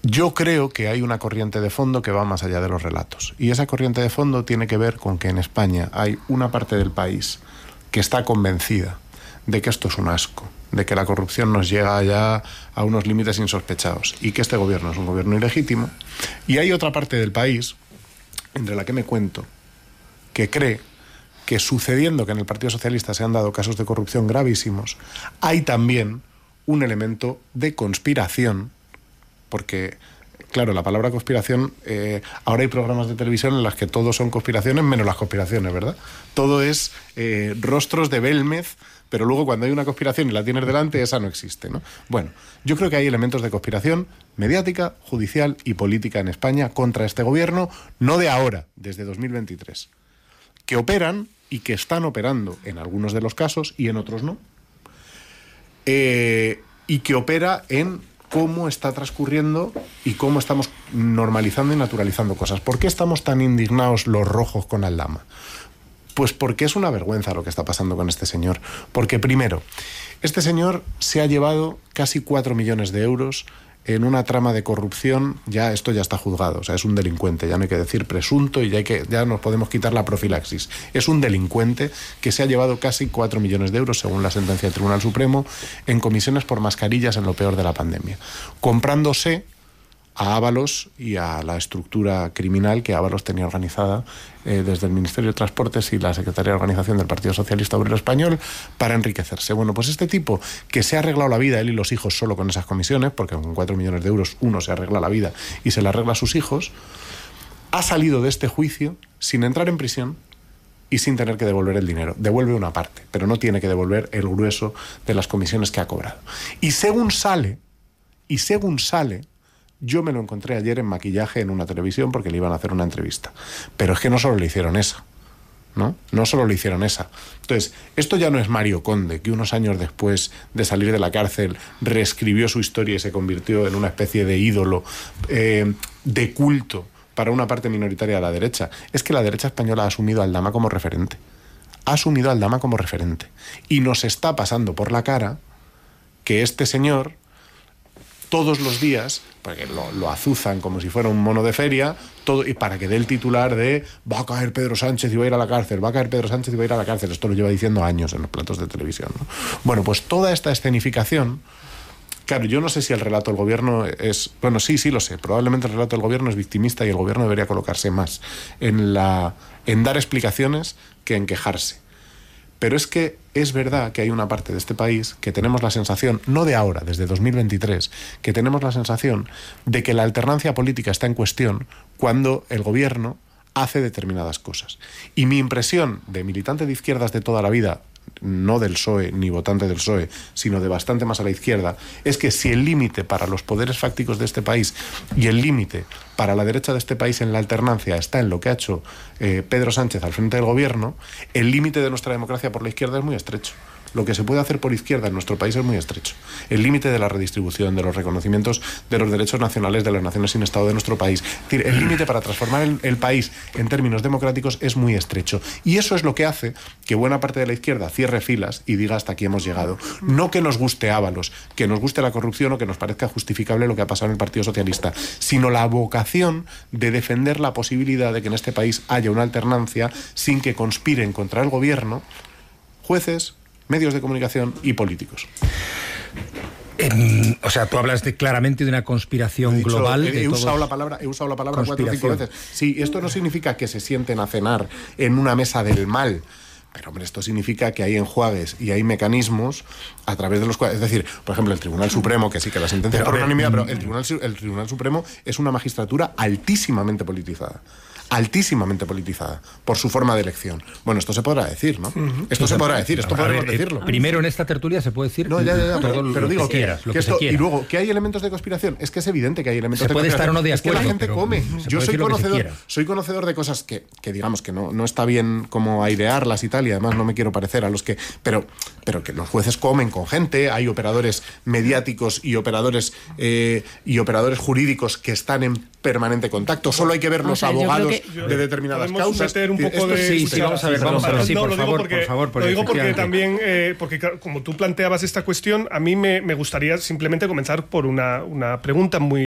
Yo creo que hay una corriente de fondo que va más allá de los relatos. Y esa corriente de fondo tiene que ver con que en España hay una parte del país que está convencida de que esto es un asco, de que la corrupción nos llega ya a unos límites insospechados y que este gobierno es un gobierno ilegítimo. Y hay otra parte del país, entre la que me cuento, que cree que sucediendo que en el Partido Socialista se han dado casos de corrupción gravísimos, hay también un elemento de conspiración, porque, claro, la palabra conspiración, ahora hay programas de televisión en las que todo son conspiraciones menos las conspiraciones, ¿verdad? Todo es rostros de Belmez, pero luego cuando hay una conspiración y la tienes delante, esa no existe, ¿no? Bueno, yo creo que hay elementos de conspiración mediática, judicial y política en España contra este gobierno, no de ahora, desde 2023, que operan y que están operando en algunos de los casos y en otros no, y que opera en cómo está transcurriendo y cómo estamos normalizando y naturalizando cosas. ¿Por qué estamos tan indignados los rojos con Aldama? Pues porque es una vergüenza lo que está pasando con este señor. Porque primero, este señor se ha llevado casi 4 millones de euros en una trama de corrupción. Esto ya está juzgado, o sea, es un delincuente, ya no hay que decir presunto y ya nos podemos quitar la profilaxis. Es un delincuente que se ha llevado casi 4 millones de euros, según la sentencia del Tribunal Supremo, en comisiones por mascarillas en lo peor de la pandemia, comprándose a Ábalos y a la estructura criminal que Ábalos tenía organizada desde el Ministerio de Transportes y la Secretaría de Organización del Partido Socialista Obrero Español para enriquecerse. Bueno, pues este tipo que se ha arreglado la vida, él y los hijos, solo con esas comisiones, porque con 4 millones de euros uno se arregla la vida y se la arregla a sus hijos, ha salido de este juicio sin entrar en prisión y sin tener que devolver el dinero. Devuelve una parte, pero no tiene que devolver el grueso de las comisiones que ha cobrado. Y según sale, yo me lo encontré ayer en maquillaje en una televisión porque le iban a hacer una entrevista. Pero es que no solo le hicieron esa, ¿no? No solo le hicieron esa. Entonces, esto ya no es Mario Conde, que unos años después de salir de la cárcel reescribió su historia y se convirtió en una especie de ídolo de culto para una parte minoritaria de la derecha. Es que la derecha española ha asumido a Aldama como referente. Y nos está pasando por la cara que este señor todos los días, porque lo azuzan como si fuera un mono de feria, y para que dé el titular de va a caer Pedro Sánchez y va a ir a la cárcel, esto lo lleva diciendo años en los platos de televisión, ¿no? Bueno, pues toda esta escenificación, claro, yo no sé si el relato del gobierno es... Bueno, sí lo sé, probablemente el relato del gobierno es victimista y el gobierno debería colocarse más en dar explicaciones que en quejarse. Pero es que es verdad que hay una parte de este país que tenemos la sensación, no de ahora, desde 2023, que tenemos la sensación de que la alternancia política está en cuestión cuando el gobierno hace determinadas cosas. Y mi impresión de militante de izquierdas de toda la vida, no del PSOE ni votante del PSOE, sino de bastante más a la izquierda, es que si el límite para los poderes fácticos de este país y el límite para la derecha de este país en la alternancia está en lo que ha hecho Pedro Sánchez al frente del gobierno, el límite de nuestra democracia por la izquierda es muy estrecho. Lo que se puede hacer por izquierda en nuestro país es muy estrecho. El límite de la redistribución, de los reconocimientos de los derechos nacionales de las naciones sin Estado de nuestro país. Es decir, el límite para transformar el país en términos democráticos es muy estrecho. Y eso es lo que hace que buena parte de la izquierda cierre filas y diga hasta aquí hemos llegado. No que nos guste Ábalos, que nos guste la corrupción o que nos parezca justificable lo que ha pasado en el Partido Socialista, sino la vocación de defender la posibilidad de que en este país haya una alternancia sin que conspiren contra el gobierno jueces, medios de comunicación y políticos. O sea, tú hablas claramente de una conspiración global. He usado la palabra 4 o 5 veces. Sí, esto no significa que se sienten a cenar en una mesa del mal. Pero, hombre, esto significa que hay enjuagues y hay mecanismos a través de los cuales... Es decir, por ejemplo, el Tribunal Supremo, que sí que la sentencia por unanimidad, pero el Tribunal Supremo es una magistratura altísimamente politizada por su forma de elección. Bueno, esto se podrá decir, ¿no? Esto se podrá decir, esto podremos decirlo. Primero en esta tertulia se puede decir... No, pero digo que esto... Y luego, ¿que hay elementos de conspiración? Es que es evidente que hay elementos de conspiración. Se puede estar o no de acuerdo. Es que la gente come. Yo soy conocedor de cosas que digamos que no está bien como airearlas y tal, y además no me quiero parecer a los que... Pero que los jueces comen con gente, hay operadores mediáticos y operadores jurídicos que están en permanente contacto. Solo hay que ver los abogados de determinadas causas. Un poco de... Sí, vamos a ver, por favor. Lo digo porque también, porque como tú planteabas esta cuestión, a mí me gustaría simplemente comenzar por una pregunta muy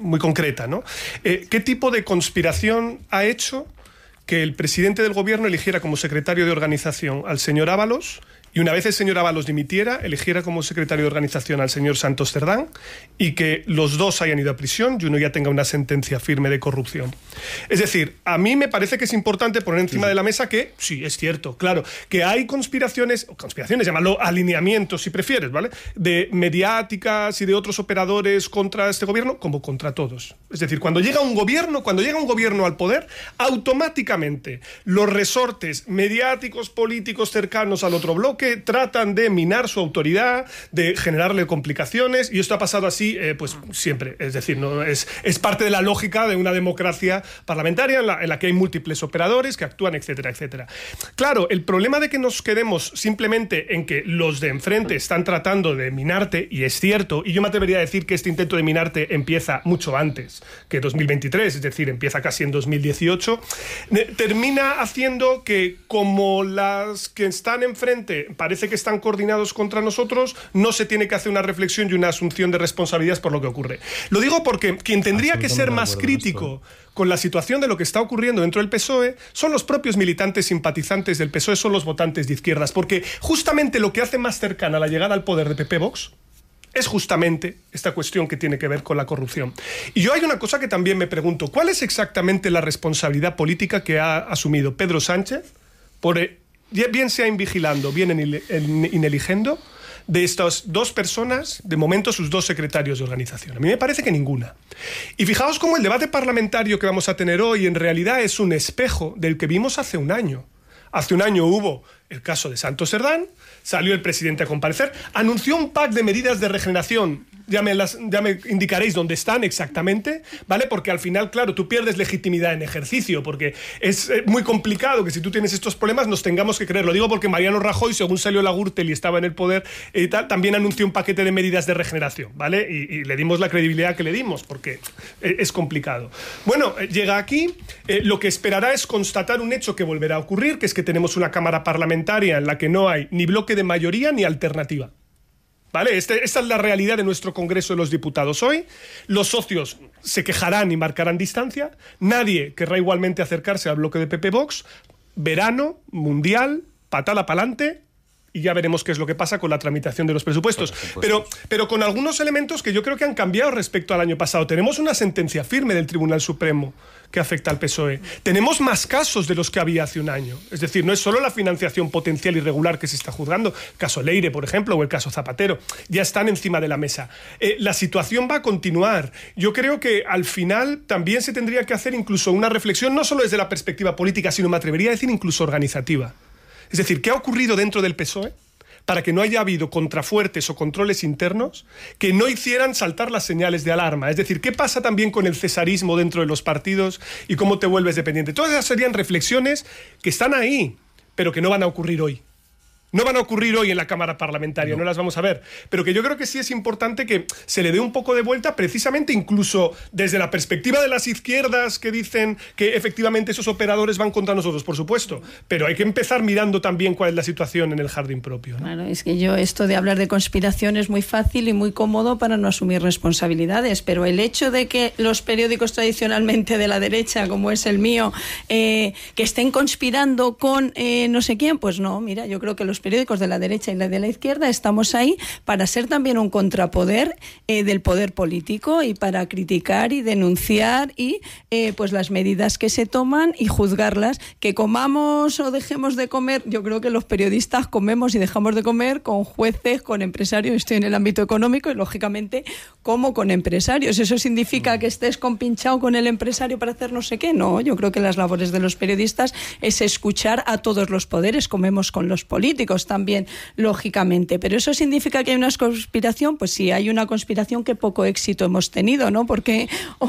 muy concreta, ¿no? ¿Qué tipo de conspiración ha hecho que el presidente del gobierno eligiera como secretario de organización al señor Ábalos y una vez el señor Ábalos dimitiera, eligiera como secretario de organización al señor Santos Cerdán y que los dos hayan ido a prisión y uno ya tenga una sentencia firme de corrupción? Es decir, a mí me parece que es importante poner encima de la mesa que, sí, es cierto, claro, que hay conspiraciones, llámalo alineamientos si prefieres, ¿vale?, de mediáticas y de otros operadores contra este gobierno, como contra todos. Es decir, cuando llega un gobierno al poder, automáticamente los resortes mediáticos, políticos cercanos al otro bloque tratan de minar su autoridad, de generarle complicaciones, y esto ha pasado así pues siempre. Es decir, no es parte de la lógica de una democracia parlamentaria en la que hay múltiples operadores que actúan, etcétera, etcétera. Claro, el problema de que nos quedemos simplemente en que los de enfrente están tratando de minarte, y es cierto, y yo me atrevería a decir que este intento de minarte empieza mucho antes que 2023, es decir, empieza casi en 2018, termina haciendo que, como las que están enfrente parece que están coordinados contra nosotros, no se tiene que hacer una reflexión y una asunción de responsabilidades por lo que ocurre. Lo digo porque quien tendría que ser más crítico con la situación de lo que está ocurriendo dentro del PSOE son los propios militantes simpatizantes del PSOE, son los votantes de izquierdas, porque justamente lo que hace más cercana la llegada al poder de PP Vox es justamente esta cuestión que tiene que ver con la corrupción. Y yo hay una cosa que también me pregunto: ¿cuál es exactamente la responsabilidad política que ha asumido Pedro Sánchez por bien sea invigilando, bien ineligiendo, de estas dos personas, de momento sus dos secretarios de organización? A mí me parece que ninguna. Y fijaos cómo el debate parlamentario que vamos a tener hoy en realidad es un espejo del que vimos hace un año. Hace un año hubo el caso de Santos Cerdán, salió el presidente a comparecer, anunció un pack de medidas de regeneración. Ya me indicaréis dónde están exactamente, ¿vale? Porque al final, claro, tú pierdes legitimidad en ejercicio, porque es muy complicado que si tú tienes estos problemas nos tengamos que creer. Lo digo porque Mariano Rajoy, según salió la Gürtel y estaba en el poder y tal, también anunció un paquete de medidas de regeneración, ¿vale? Y le dimos la credibilidad que le dimos, porque es complicado. Bueno, llega aquí, lo que esperará es constatar un hecho que volverá a ocurrir, que es que tenemos una Cámara parlamentaria en la que no hay ni bloque de mayoría ni alternativa. ¿Vale? Esta es la realidad de nuestro Congreso de los Diputados hoy. Los socios se quejarán y marcarán distancia. Nadie querrá igualmente acercarse al bloque de PP Vox. Verano, mundial, patada pa'lante, y ya veremos qué es lo que pasa con la tramitación de los presupuestos. Pero con algunos elementos que yo creo que han cambiado respecto al año pasado. Tenemos una sentencia firme del Tribunal Supremo que afecta al PSOE. Tenemos más casos de los que había hace un año. Es decir, no es solo la financiación potencial irregular que se está juzgando, el caso Leire, por ejemplo, o el caso Zapatero, ya están encima de la mesa. La situación va a continuar. Yo creo que al final también se tendría que hacer incluso una reflexión, no solo desde la perspectiva política, sino me atrevería a decir incluso organizativa. Es decir, ¿qué ha ocurrido dentro del PSOE para que no haya habido contrafuertes o controles internos que no hicieran saltar las señales de alarma? Es decir, ¿qué pasa también con el cesarismo dentro de los partidos y cómo te vuelves dependiente? Todas esas serían reflexiones que están ahí, pero que no van a ocurrir hoy. No van a ocurrir hoy en la Cámara Parlamentaria, no las vamos a ver. Pero que yo creo que sí es importante que se le dé un poco de vuelta, precisamente incluso desde la perspectiva de las izquierdas que dicen que efectivamente esos operadores van contra nosotros, por supuesto. Pero hay que empezar mirando también cuál es la situación en el jardín propio, ¿no? Claro, es que esto de hablar de conspiración es muy fácil y muy cómodo para no asumir responsabilidades, pero el hecho de que los periódicos tradicionalmente de la derecha, como es el mío, que estén conspirando con no sé quién, pues no, mira, yo creo que los periódicos de la derecha y de la izquierda estamos ahí para ser también un contrapoder del poder político y para criticar y denunciar y pues las medidas que se toman y juzgarlas. Que comamos o dejemos de comer, yo creo que los periodistas comemos y dejamos de comer con jueces, con empresarios. Estoy en el ámbito económico y lógicamente como con empresarios. ¿Eso significa que estés compinchado con el empresario para hacer no sé qué? No, yo creo que las labores de los periodistas es escuchar a todos los poderes. Comemos con los políticos también, lógicamente. ¿Pero eso significa que hay una conspiración? Pues sí, hay una conspiración que poco éxito hemos tenido, ¿no? Porque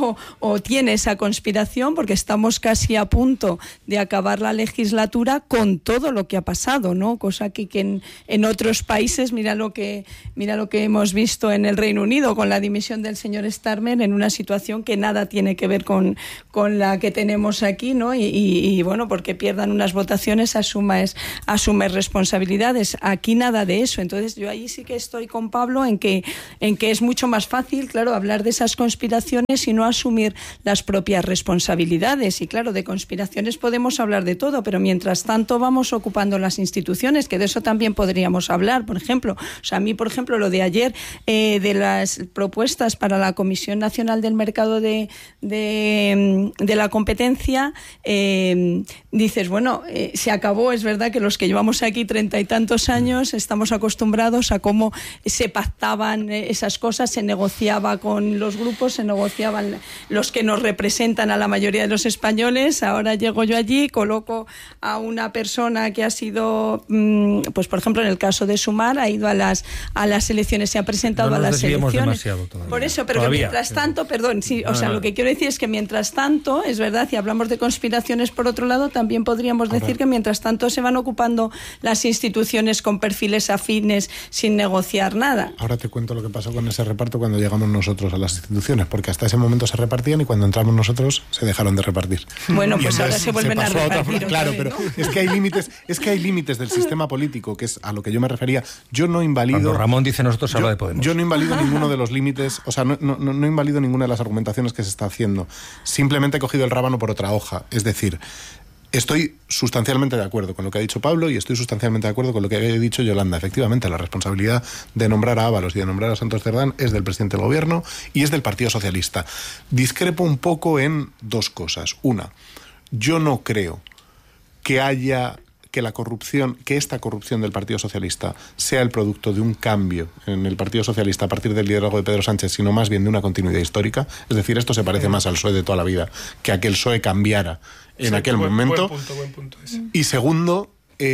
o tiene esa conspiración porque estamos casi a punto de acabar la legislatura con todo lo que ha pasado, ¿no? Cosa que en otros países, mira lo que hemos visto en el Reino Unido con la dimisión del señor Starmer, en una situación que nada tiene que ver con la que tenemos aquí, ¿no? Y bueno, porque pierdan unas votaciones asumes responsabilidad. responsabilidades. Aquí nada de eso. Entonces yo ahí sí que estoy con Pablo en que es mucho más fácil, claro, hablar de esas conspiraciones y no asumir las propias responsabilidades. Y claro, de conspiraciones podemos hablar de todo, pero mientras tanto vamos ocupando las instituciones, que de eso también podríamos hablar. Por ejemplo, o sea, a mí, por ejemplo, lo de ayer, de las propuestas para la Comisión Nacional del Mercado de la Competencia, dices, bueno, se acabó. Es verdad que los que llevamos aquí 30 y tantos años estamos acostumbrados a cómo se pactaban esas cosas, se negociaba con los grupos, se negociaban los que nos representan a la mayoría de los españoles. Ahora llego yo allí, coloco a una persona que ha sido, pues por ejemplo, en el caso de Sumar, ha ido a las elecciones, se ha presentado a las elecciones. Por eso, pero todavía, que mientras tanto, perdón, sí, o sea, lo que quiero decir es que mientras tanto, es verdad, si hablamos de conspiraciones por otro lado, también podríamos decir que mientras tanto se van ocupando las instituciones con perfiles afines sin negociar nada. Ahora te cuento lo que pasó con ese reparto cuando llegamos nosotros a las instituciones, porque hasta ese momento se repartían y cuando entramos nosotros se dejaron de repartir. Bueno, pues ahora se vuelven a repartir. Claro, pero ¿no? es que hay límites del sistema político, que es a lo que yo me refería. Yo no invalido... Cuando Ramón dice nosotros, habla de Podemos. Yo no invalido ninguno de los límites, o sea, no invalido ninguna de las argumentaciones que se está haciendo. Simplemente he cogido el rábano por otra hoja. Es decir, estoy sustancialmente de acuerdo con lo que ha dicho Pablo y estoy sustancialmente de acuerdo con lo que ha dicho Yolanda. Efectivamente, la responsabilidad de nombrar a Ábalos y de nombrar a Santos Cerdán es del presidente del Gobierno y es del Partido Socialista. Discrepo un poco en dos cosas. Una, yo no creo que esta corrupción del Partido Socialista sea el producto de un cambio en el Partido Socialista a partir del liderazgo de Pedro Sánchez, sino más bien de una continuidad histórica. Es decir, esto se parece más al PSOE de toda la vida, que a que el PSOE cambiara en aquel momento. Buen punto ese. Y segundo,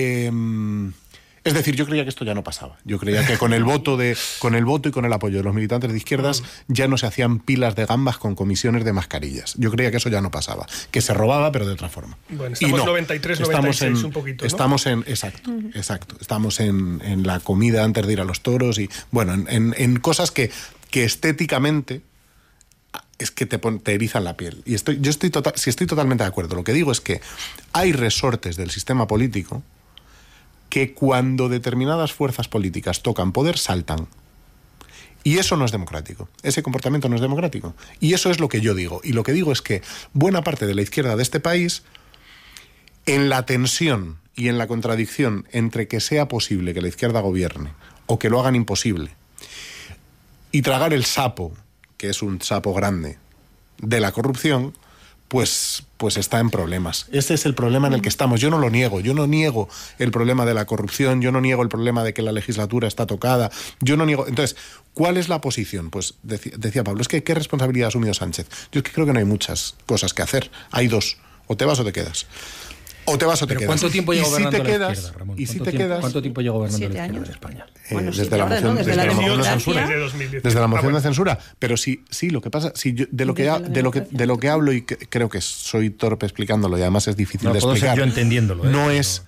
es decir, yo creía que esto ya no pasaba. Yo creía que con el voto y con el apoyo de los militantes de izquierdas ya no se hacían pilas de gambas con comisiones de mascarillas. Yo creía que eso ya no pasaba, que se robaba pero de otra forma. Bueno, estamos en 93, 96 un poquito, ¿no? Estamos en exacto. Estamos en la comida antes de ir a los toros y bueno, en cosas que estéticamente es que te erizan la piel. Y estoy totalmente de acuerdo. Lo que digo es que hay resortes del sistema político que cuando determinadas fuerzas políticas tocan poder, saltan. Y eso no es democrático. Ese comportamiento no es democrático. Y eso es lo que yo digo. Y lo que digo es que buena parte de la izquierda de este país, en la tensión y en la contradicción entre que sea posible que la izquierda gobierne o que lo hagan imposible, y tragar el sapo, que es un sapo grande, de la corrupción, pues está en problemas. Ese es el problema en el que estamos. Yo no lo niego. Yo no niego el problema de la corrupción. Yo no niego el problema de que la legislatura está tocada. Yo no niego... Entonces, ¿cuál es la posición? Pues decía Pablo, es que ¿qué responsabilidad ha asumido Sánchez? Yo es que creo que no hay muchas cosas que hacer. Hay dos. O te vas o te quedas. O te vas o te quedas. ¿Cuánto tiempo lleva gobernando la izquierda, Ramón? ¿Cuánto tiempo lleva gobernando la izquierda 7 años en España? Bueno, desde la moción de censura. Desde la moción bueno. de censura. Pero sí, lo que pasa, de lo que hablo, y creo que soy torpe explicándolo, y además es difícil de explicar. Puedo ser yo entendiéndolo. No es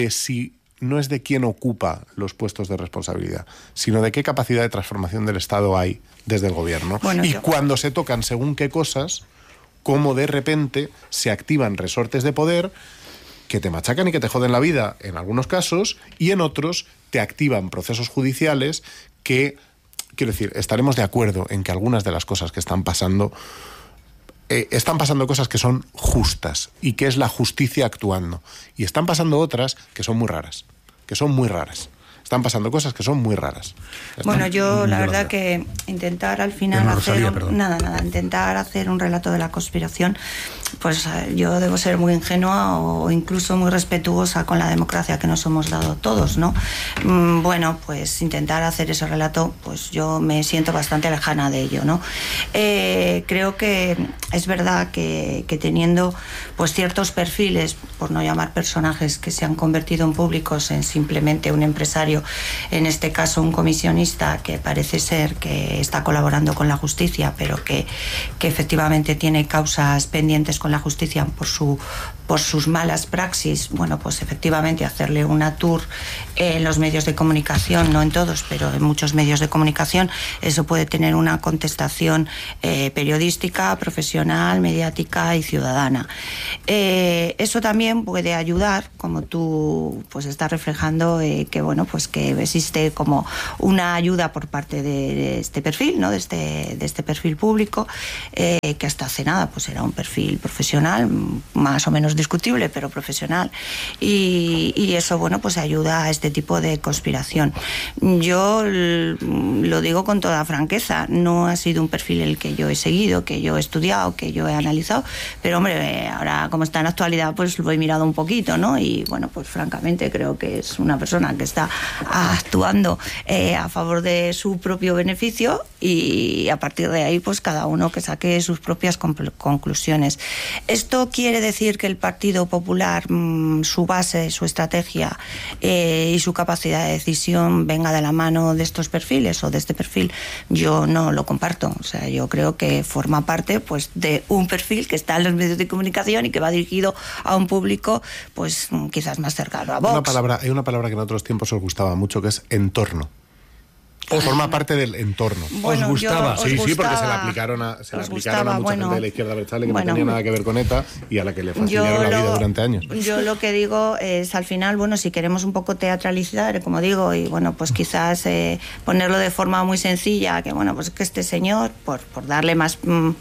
de quién ocupa los puestos de responsabilidad, sino de qué capacidad de transformación del Estado hay desde el Gobierno. Bueno, cuando se tocan según qué cosas, cómo de repente se activan resortes de poder que te machacan y que te joden la vida en algunos casos, y en otros te activan procesos judiciales que, quiero decir, estaremos de acuerdo en que algunas de las cosas que están pasando cosas que son justas y que es la justicia actuando, y están pasando otras que son muy raras, Están pasando cosas que son muy raras. Bueno, yo la verdad que intentar al final intentar hacer un relato de la conspiración, pues yo debo ser muy ingenua o incluso muy respetuosa con la democracia que nos hemos dado todos, ¿no? Bueno, pues intentar hacer ese relato, pues yo me siento bastante lejana de ello, ¿no? Creo que es verdad que teniendo pues ciertos perfiles, por no llamar personajes, que se han convertido en públicos en simplemente un empresario, en este caso un comisionista que parece ser que está colaborando con la justicia, pero que efectivamente tiene causas pendientes con la justicia por por sus malas praxis, bueno, pues efectivamente hacerle una tour en los medios de comunicación, no en todos, pero en muchos medios de comunicación, eso puede tener una contestación periodística, profesional, mediática y ciudadana. Eso también puede ayudar, como tú pues estás reflejando, que bueno, pues que existe como una ayuda por parte de este perfil, ¿no? de este perfil público, que hasta hace nada pues era un perfil profesional, más o menos discutible, pero profesional, y eso, bueno, pues ayuda a este tipo de conspiración. Yo lo digo con toda franqueza, no ha sido un perfil el que yo he seguido, que yo he estudiado, que yo he analizado, pero hombre, ahora como está en actualidad, pues lo he mirado un poquito, ¿no? Y bueno, pues francamente creo que es una persona que está actuando a favor de su propio beneficio, y a partir de ahí pues cada uno que saque sus propias conclusiones. ¿Esto quiere decir que el Partido Popular, su base, su estrategia y su capacidad de decisión venga de la mano de estos perfiles o de este perfil? Yo no lo comparto. O sea, yo creo que forma parte pues de un perfil que está en los medios de comunicación y que va dirigido a un público pues quizás más cercano a Vox. Hay una palabra que en otros tiempos os gustaba mucho, que es entorno. Forma parte del entorno. Bueno, ¿os gustaba? Sí, porque se la aplicaron a mucha gente de la izquierda abertzale que no tenía nada que ver con ETA y a la que le fastidiaron la vida durante años. Yo lo que digo es, al final, bueno, si queremos un poco teatralizar, como digo, y bueno, pues quizás ponerlo de forma muy sencilla, que bueno, pues que este señor, por darle más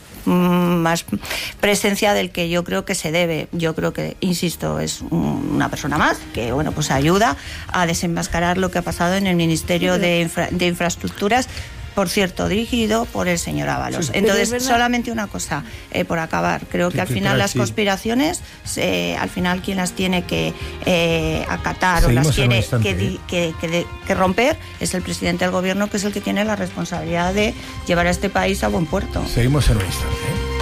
presencia del que yo creo que se debe. Yo creo que, insisto, es una persona más que, bueno, pues ayuda a desenmascarar lo que ha pasado en el Ministerio de Infraestructuras, por cierto, dirigido por el señor Ábalos. Sí. Entonces, solamente una cosa, por acabar. Creo que al final las conspiraciones, al final quien las tiene que acatar o las tiene que romper es el presidente del gobierno, que es el que tiene la responsabilidad de llevar a este país a buen puerto. Seguimos en un instante.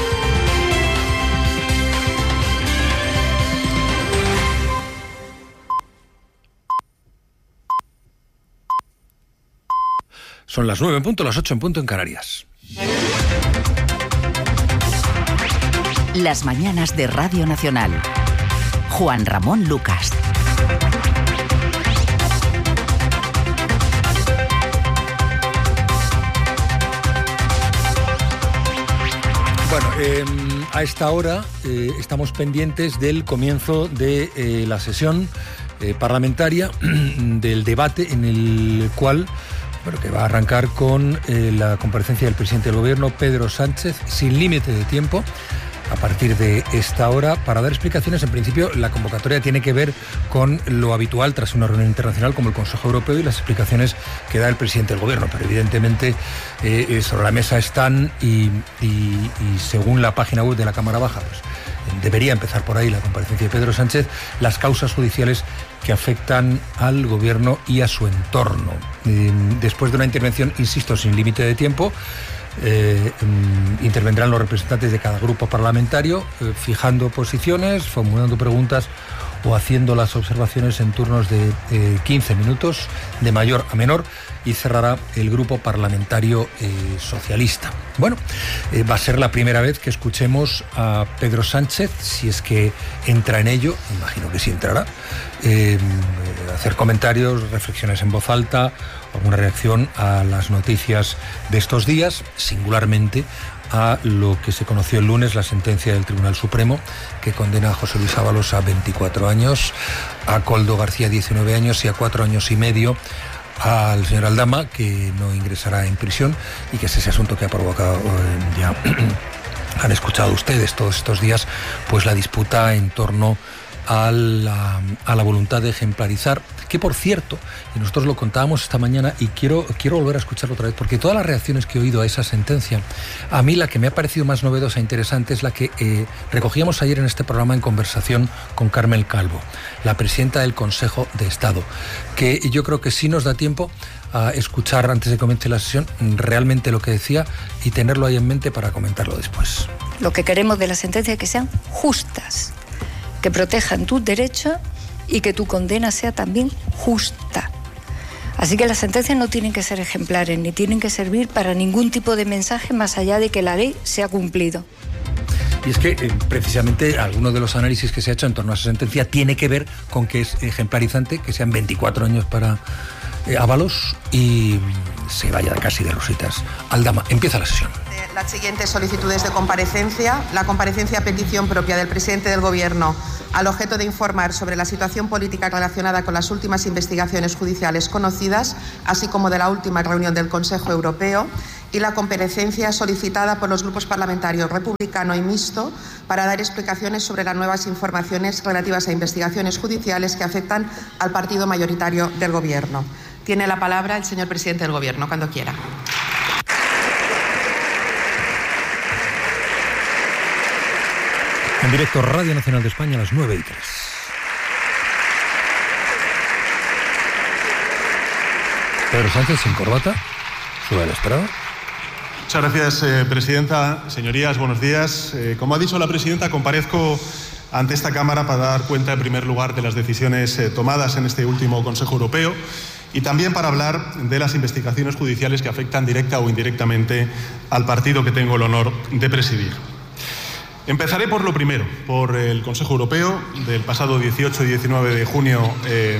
Son las 9 en punto, las 8 en punto en Canarias. Las mañanas de Radio Nacional. Juan Ramón Lucas. Bueno, a esta hora estamos pendientes del comienzo de la sesión parlamentaria, del debate en el cual... Bueno, que va a arrancar con la comparecencia del presidente del gobierno, Pedro Sánchez, sin límite de tiempo, a partir de esta hora, para dar explicaciones. En principio, la convocatoria tiene que ver con lo habitual tras una reunión internacional como el Consejo Europeo y las explicaciones que da el presidente del gobierno. Pero evidentemente sobre la mesa están y según la página web de la Cámara Baja, pues debería empezar por ahí la comparecencia de Pedro Sánchez, las causas judiciales que afectan al gobierno y a su entorno. Después de una intervención, insisto, sin límite de tiempo, intervendrán los representantes de cada grupo parlamentario, fijando posiciones, formulando preguntas o haciendo las observaciones en turnos de 15 minutos, de mayor a menor, y cerrará el grupo parlamentario socialista. Bueno, va a ser la primera vez que escuchemos a Pedro Sánchez, si es que entra en ello, imagino que sí entrará, hacer comentarios, reflexiones en voz alta, alguna reacción a las noticias de estos días, singularmente a lo que se conoció el lunes, la sentencia del Tribunal Supremo, que condena a José Luis Ábalos a 24 años, a Koldo García 19 años y a 4 años y medio al señor Aldama, que no ingresará en prisión, y que es ese asunto que ha provocado, ya han escuchado ustedes todos estos días, pues la disputa en torno a la voluntad de ejemplarizar, que por cierto, y nosotros lo contábamos esta mañana y quiero volver a escucharlo otra vez, porque todas las reacciones que he oído a esa sentencia, a mí la que me ha parecido más novedosa e interesante es la que recogíamos ayer en este programa en conversación con Carmen Calvo, la presidenta del Consejo de Estado, que yo creo que sí nos da tiempo a escuchar antes de que comience la sesión realmente lo que decía y tenerlo ahí en mente para comentarlo después. Lo que queremos de la sentencia es que sean justas, que protejan tus derechos y que tu condena sea también justa. Así que las sentencias no tienen que ser ejemplares, ni tienen que servir para ningún tipo de mensaje más allá de que la ley se ha cumplido. Y es que precisamente alguno de los análisis que se ha hecho en torno a esa sentencia tiene que ver con que es ejemplarizante, que sean 24 años para Ábalos y se vaya casi de rositas. Aldama, empieza la sesión. Las siguientes solicitudes de comparecencia. La comparecencia a petición propia del presidente del Gobierno al objeto de informar sobre la situación política relacionada con las últimas investigaciones judiciales conocidas, así como de la última reunión del Consejo Europeo, y la comparecencia solicitada por los grupos parlamentarios republicano y mixto para dar explicaciones sobre las nuevas informaciones relativas a investigaciones judiciales que afectan al partido mayoritario del Gobierno. Tiene la palabra el señor presidente del Gobierno, cuando quiera. En directo, Radio Nacional de España, a las 9:03. Pedro Sánchez, sin corbata, sube al estrado. Muchas gracias, presidenta. Señorías, buenos días. Como ha dicho la presidenta, comparezco ante esta Cámara para dar cuenta, en primer lugar, de las decisiones tomadas en este último Consejo Europeo y también para hablar de las investigaciones judiciales que afectan directa o indirectamente al partido que tengo el honor de presidir. Empezaré por lo primero, por el Consejo Europeo del pasado 18 y 19 de junio,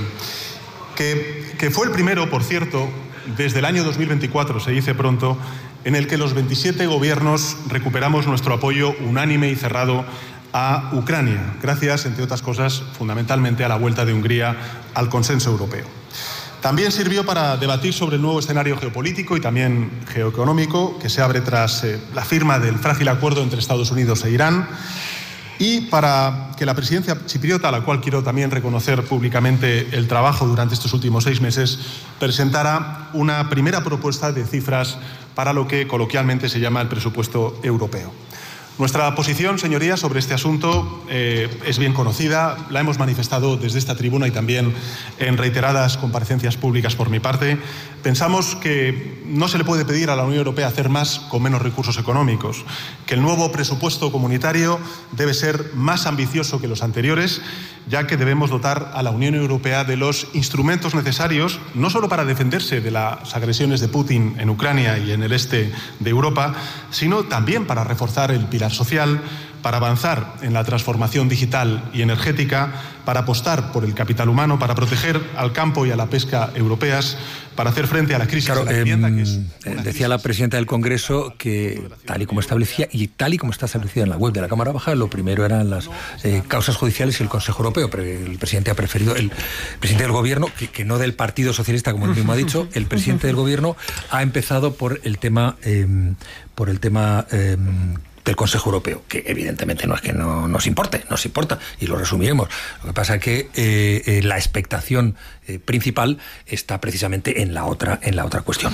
que fue el primero, por cierto, desde el año 2024, se dice pronto, en el que los 27 gobiernos recuperamos nuestro apoyo unánime y cerrado a Ucrania, gracias, entre otras cosas, fundamentalmente a la vuelta de Hungría al consenso europeo. También sirvió para debatir sobre el nuevo escenario geopolítico y también geoeconómico que se abre tras la firma del frágil acuerdo entre Estados Unidos e Irán, y para que la presidencia chipriota, a la cual quiero también reconocer públicamente el trabajo durante estos últimos 6 meses, presentara una primera propuesta de cifras para lo que coloquialmente se llama el presupuesto europeo. Nuestra posición, señorías, sobre este asunto es bien conocida, la hemos manifestado desde esta tribuna y también en reiteradas comparecencias públicas por mi parte. Pensamos que no se le puede pedir a la Unión Europea hacer más con menos recursos económicos, que el nuevo presupuesto comunitario debe ser más ambicioso que los anteriores, ya que debemos dotar a la Unión Europea de los instrumentos necesarios, no solo para defenderse de las agresiones de Putin en Ucrania y en el este de Europa, sino también para reforzar el pilar social, para avanzar en la transformación digital y energética, para apostar por el capital humano, para proteger al campo y a la pesca europeas, para hacer frente a la crisis de la vivienda, que es decía la presidenta del Congreso que, tal y como establecía y tal y como está establecido en la web de la Cámara Baja, lo primero eran las causas judiciales y el Consejo Europeo, pero el presidente ha preferido, el presidente del Gobierno, que no del Partido Socialista, como él mismo ha dicho, el presidente del Gobierno ha empezado por el tema del Consejo Europeo, que evidentemente no es que no nos importe, nos importa, y lo resumiremos. Lo que pasa es que la expectación principal está precisamente en la otra cuestión.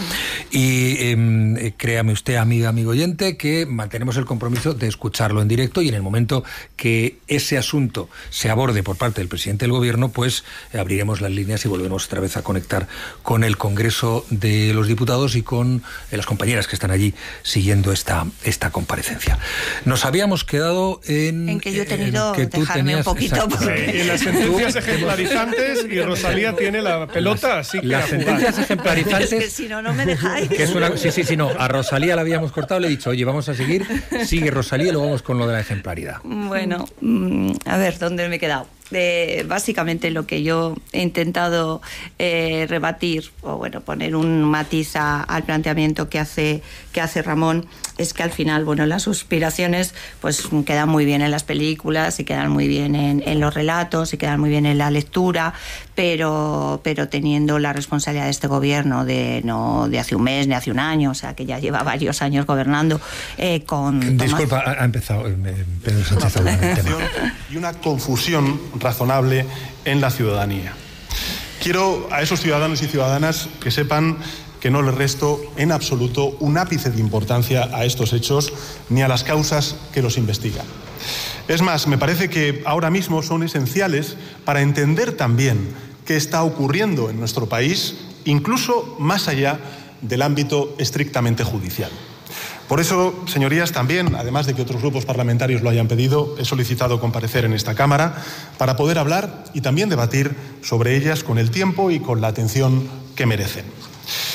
Y créame usted, amigo oyente, que mantenemos el compromiso de escucharlo en directo, y en el momento que ese asunto se aborde por parte del presidente del Gobierno, pues abriremos las líneas y volvemos otra vez a conectar con el Congreso de los Diputados y con las compañeras que están allí siguiendo esta comparecencia. Nos habíamos quedado en que yo he tenido que dejarme un poquito porque... En las sentencias ejemplarizantes, y Rosalía tiene la pelota, así que las sentencias ejemplarizantes, es que si no me dejáis. Que es una, sí, no, a Rosalía la habíamos cortado, le he dicho, oye, vamos a seguir, sigue Rosalía y luego vamos con lo de la ejemplaridad. Bueno, a ver, ¿dónde me he quedado? Básicamente lo que yo he intentado rebatir, o bueno, poner un matiz al planteamiento que hace Ramón, es que al final, bueno, las suspiraciones pues quedan muy bien en las películas y quedan muy bien en los relatos y quedan muy bien en la lectura, pero teniendo la responsabilidad de este gobierno no de hace un mes ni hace un año, o sea que ya lleva varios años gobernando con... Disculpa, ha empezado Pedro Sánchez a hablar del tema. Y una confusión razonable en la ciudadanía. Quiero a esos ciudadanos y ciudadanas que sepan que no les resto en absoluto un ápice de importancia a estos hechos ni a las causas que los investigan. Es más, me parece que ahora mismo son esenciales para entender también qué está ocurriendo en nuestro país, incluso más allá del ámbito estrictamente judicial. Por eso, señorías, también, además de que otros grupos parlamentarios lo hayan pedido, he solicitado comparecer en esta Cámara para poder hablar y también debatir sobre ellas con el tiempo y con la atención que merecen.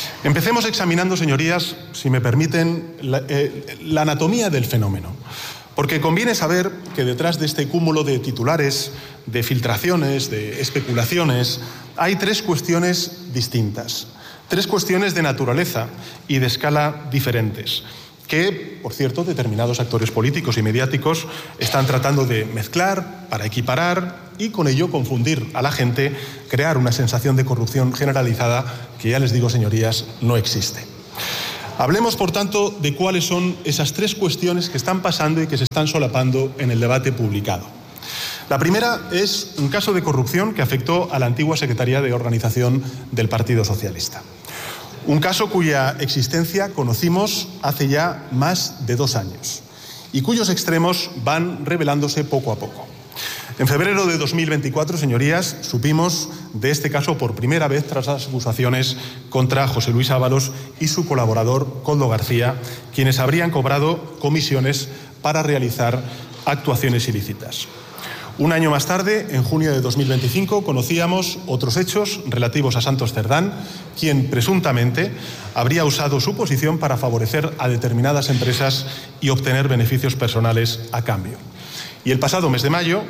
Empecemos examinando, señorías, si me permiten, la anatomía del fenómeno. Porque conviene saber que detrás de este cúmulo de titulares, de filtraciones, de especulaciones, hay tres cuestiones distintas, tres cuestiones de naturaleza y de escala diferentes, que, por cierto, determinados actores políticos y mediáticos están tratando de mezclar para equiparar y con ello confundir a la gente, crear una sensación de corrupción generalizada que, ya les digo, señorías, no existe. Hablemos, por tanto, de cuáles son esas tres cuestiones que están pasando y que se están solapando en el debate publicado. La primera es un caso de corrupción que afectó a la antigua Secretaría de Organización del Partido Socialista. Un caso cuya existencia conocimos hace ya más de 2 años y cuyos extremos van revelándose poco a poco. En febrero de 2024, señorías, supimos de este caso por primera vez tras las acusaciones contra José Luis Ábalos y su colaborador Koldo García, quienes habrían cobrado comisiones para realizar actuaciones ilícitas. Un año más tarde, en junio de 2025, conocíamos otros hechos relativos a Santos Cerdán, quien presuntamente habría usado su posición para favorecer a determinadas empresas y obtener beneficios personales a cambio. Y el pasado mes de mayo,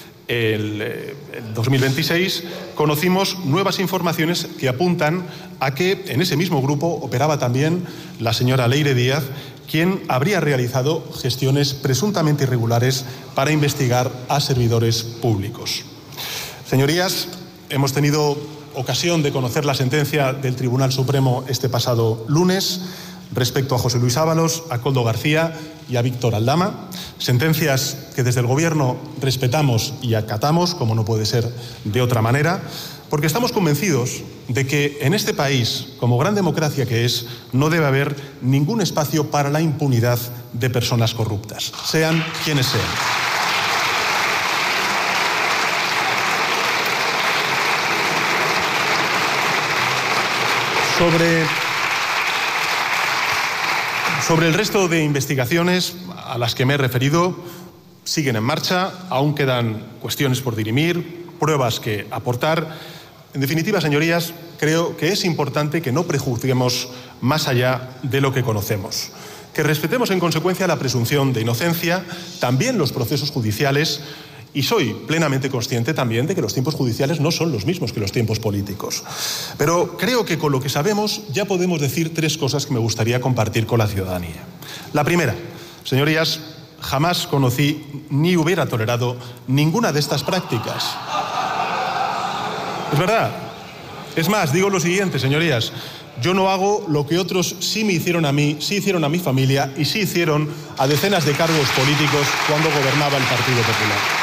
el 2026, conocimos nuevas informaciones que apuntan a que en ese mismo grupo operaba también la señora Leire Díaz, quien habría realizado gestiones presuntamente irregulares para investigar a servidores públicos. Señorías, hemos tenido ocasión de conocer la sentencia del Tribunal Supremo este pasado lunes respecto a José Luis Ábalos, a Koldo García y a Víctor Aldama, sentencias que desde el Gobierno respetamos y acatamos, como no puede ser de otra manera, porque estamos convencidos de que en este país, como gran democracia que es, no debe haber ningún espacio para la impunidad de personas corruptas, sean quienes sean. Sobre el resto de investigaciones a las que me he referido, siguen en marcha, aún quedan cuestiones por dirimir, pruebas que aportar. En definitiva, señorías, creo que es importante que no prejuzguemos más allá de lo que conocemos, que respetemos en consecuencia la presunción de inocencia, también los procesos judiciales, y soy plenamente consciente también de que los tiempos judiciales no son los mismos que los tiempos políticos. Pero creo que con lo que sabemos ya podemos decir 3 cosas que me gustaría compartir con la ciudadanía. La primera, señorías, jamás conocí ni hubiera tolerado ninguna de estas prácticas. Es verdad. Es más, digo lo siguiente, señorías. Yo no hago lo que otros sí me hicieron a mí, sí hicieron a mi familia y sí hicieron a decenas de cargos políticos cuando gobernaba el Partido Popular.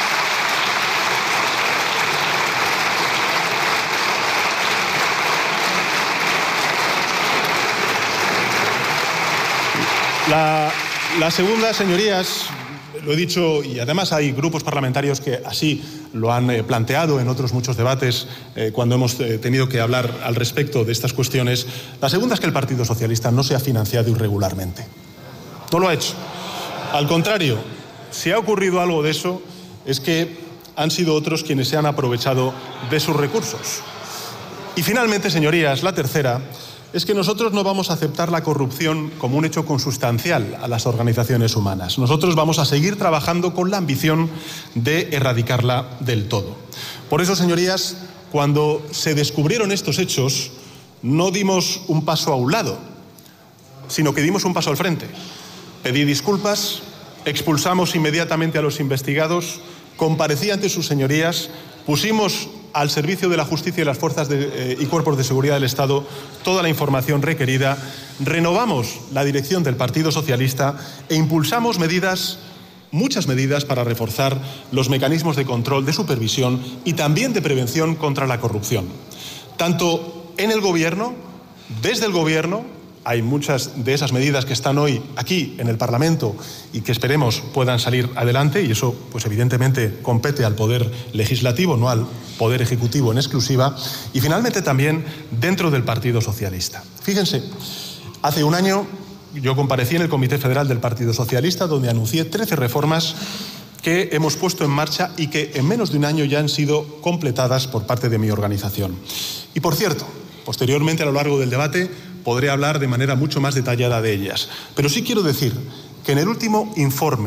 La segunda, señorías, lo he dicho, y además hay grupos parlamentarios que así lo han planteado en otros muchos debates cuando hemos tenido que hablar al respecto de estas cuestiones. La segunda es que el Partido Socialista no se ha financiado irregularmente. No lo ha hecho. Al contrario, si ha ocurrido algo de eso, es que han sido otros quienes se han aprovechado de sus recursos. Y finalmente, señorías, la tercera es que nosotros no vamos a aceptar la corrupción como un hecho consustancial a las organizaciones humanas. Nosotros vamos a seguir trabajando con la ambición de erradicarla del todo. Por eso, señorías, cuando se descubrieron estos hechos, no dimos un paso a un lado, sino que dimos un paso al frente. Pedí disculpas, expulsamos inmediatamente a los investigados, comparecí ante sus señorías, pusimos al servicio de la justicia y las fuerzas y cuerpos de seguridad del Estado toda la información requerida, renovamos la dirección del Partido Socialista e impulsamos muchas medidas para reforzar los mecanismos de control, de supervisión y también de prevención contra la corrupción. Tanto en el Gobierno, desde el Gobierno, hay muchas de esas medidas que están hoy aquí en el Parlamento y que esperemos puedan salir adelante, y eso pues evidentemente compete al Poder Legislativo, no al Poder Ejecutivo en exclusiva, y finalmente también dentro del Partido Socialista. Fíjense, hace un año yo comparecí en el Comité Federal del Partido Socialista, donde anuncié 13 reformas que hemos puesto en marcha y que en menos de un año ya han sido completadas por parte de mi organización. Y por cierto, posteriormente a lo largo del debate podré hablar de manera mucho más detallada de ellas. Pero sí quiero decir que en el último informe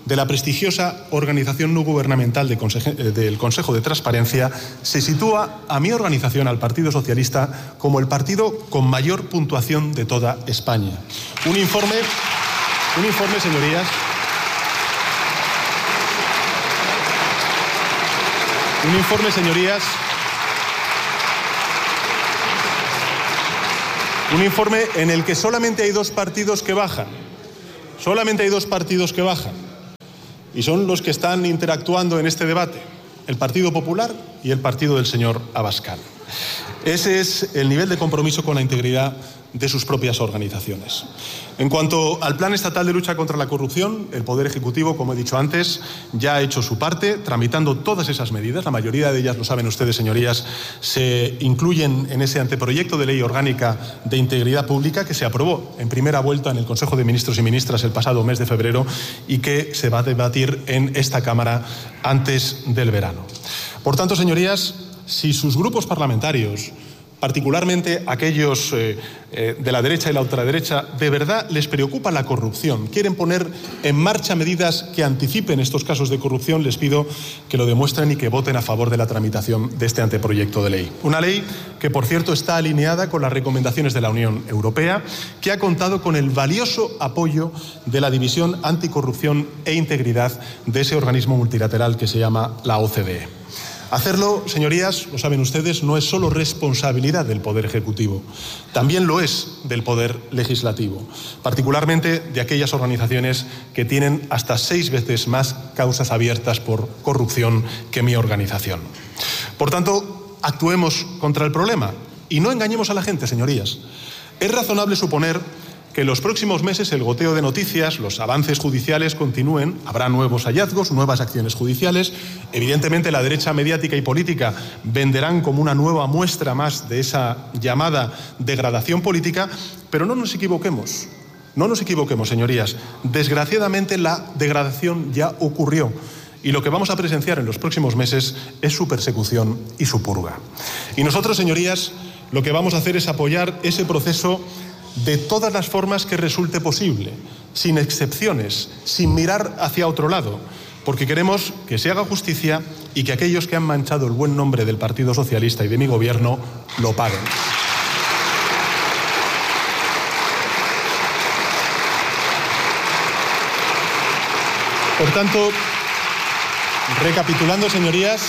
de la prestigiosa organización no gubernamental del Consejo de Transparencia, se sitúa a mi organización, al Partido Socialista, como el partido con mayor puntuación de toda España. Un informe, señorías, un informe en el que solamente hay dos partidos que bajan. Y son los que están interactuando en este debate: el Partido Popular y el partido del señor Abascal. Ese es el nivel de compromiso con la integridad de sus propias organizaciones. En cuanto al Plan Estatal de Lucha contra la Corrupción, el Poder Ejecutivo, como he dicho antes, ya ha hecho su parte, tramitando todas esas medidas. La mayoría de ellas, lo saben ustedes, señorías, se incluyen en ese anteproyecto de ley orgánica de integridad pública que se aprobó en primera vuelta en el Consejo de Ministros y Ministras el pasado mes de febrero y que se va a debatir en esta Cámara antes del verano. Por tanto, señorías, si sus grupos parlamentarios, particularmente aquellos de la derecha y la ultraderecha, de verdad les preocupa la corrupción, quieren poner en marcha medidas que anticipen estos casos de corrupción, les pido que lo demuestren y que voten a favor de la tramitación de este anteproyecto de ley. Una ley que, por cierto, está alineada con las recomendaciones de la Unión Europea, que ha contado con el valioso apoyo de la División Anticorrupción e Integridad de ese organismo multilateral que se llama la OCDE. Hacerlo, señorías, lo saben ustedes, no es solo responsabilidad del Poder Ejecutivo, también lo es del Poder Legislativo, particularmente de aquellas organizaciones que tienen hasta 6 veces más causas abiertas por corrupción que mi organización. Por tanto, actuemos contra el problema y no engañemos a la gente, señorías. Es razonable suponer que en los próximos meses el goteo de noticias, los avances judiciales continúen, habrá nuevos hallazgos, nuevas acciones judiciales. Evidentemente la derecha mediática y política venderán como una nueva muestra más de esa llamada degradación política, pero no nos equivoquemos, señorías. Desgraciadamente la degradación ya ocurrió y lo que vamos a presenciar en los próximos meses es su persecución y su purga. Y nosotros, señorías, lo que vamos a hacer es apoyar ese proceso de todas las formas que resulte posible, sin excepciones, sin mirar hacia otro lado, porque queremos que se haga justicia y que aquellos que han manchado el buen nombre del Partido Socialista y de mi gobierno lo paguen. Por tanto, recapitulando, señorías,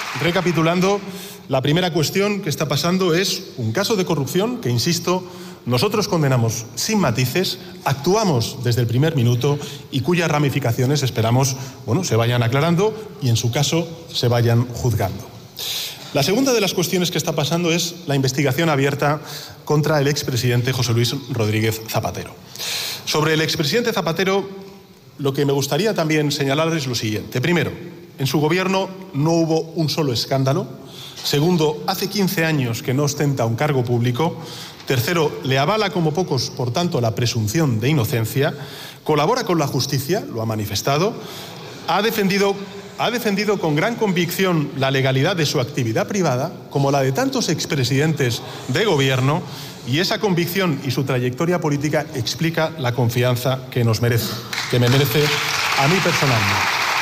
la primera cuestión que está pasando es un caso de corrupción que, insisto, nosotros condenamos sin matices, actuamos desde el primer minuto y cuyas ramificaciones esperamos, se vayan aclarando y, en su caso, se vayan juzgando. La segunda de las cuestiones que está pasando es la investigación abierta contra el expresidente José Luis Rodríguez Zapatero. Sobre el expresidente Zapatero, lo que me gustaría también señalar es lo siguiente. Primero, en su gobierno no hubo un solo escándalo. Segundo, hace 15 años que no ostenta un cargo público. Tercero, le avala como pocos, por tanto, la presunción de inocencia. Colabora con la justicia, lo ha manifestado. Ha defendido con gran convicción la legalidad de su actividad privada, como la de tantos expresidentes de gobierno, y esa convicción y su trayectoria política explica la confianza que nos merece, que me merece a mí personalmente.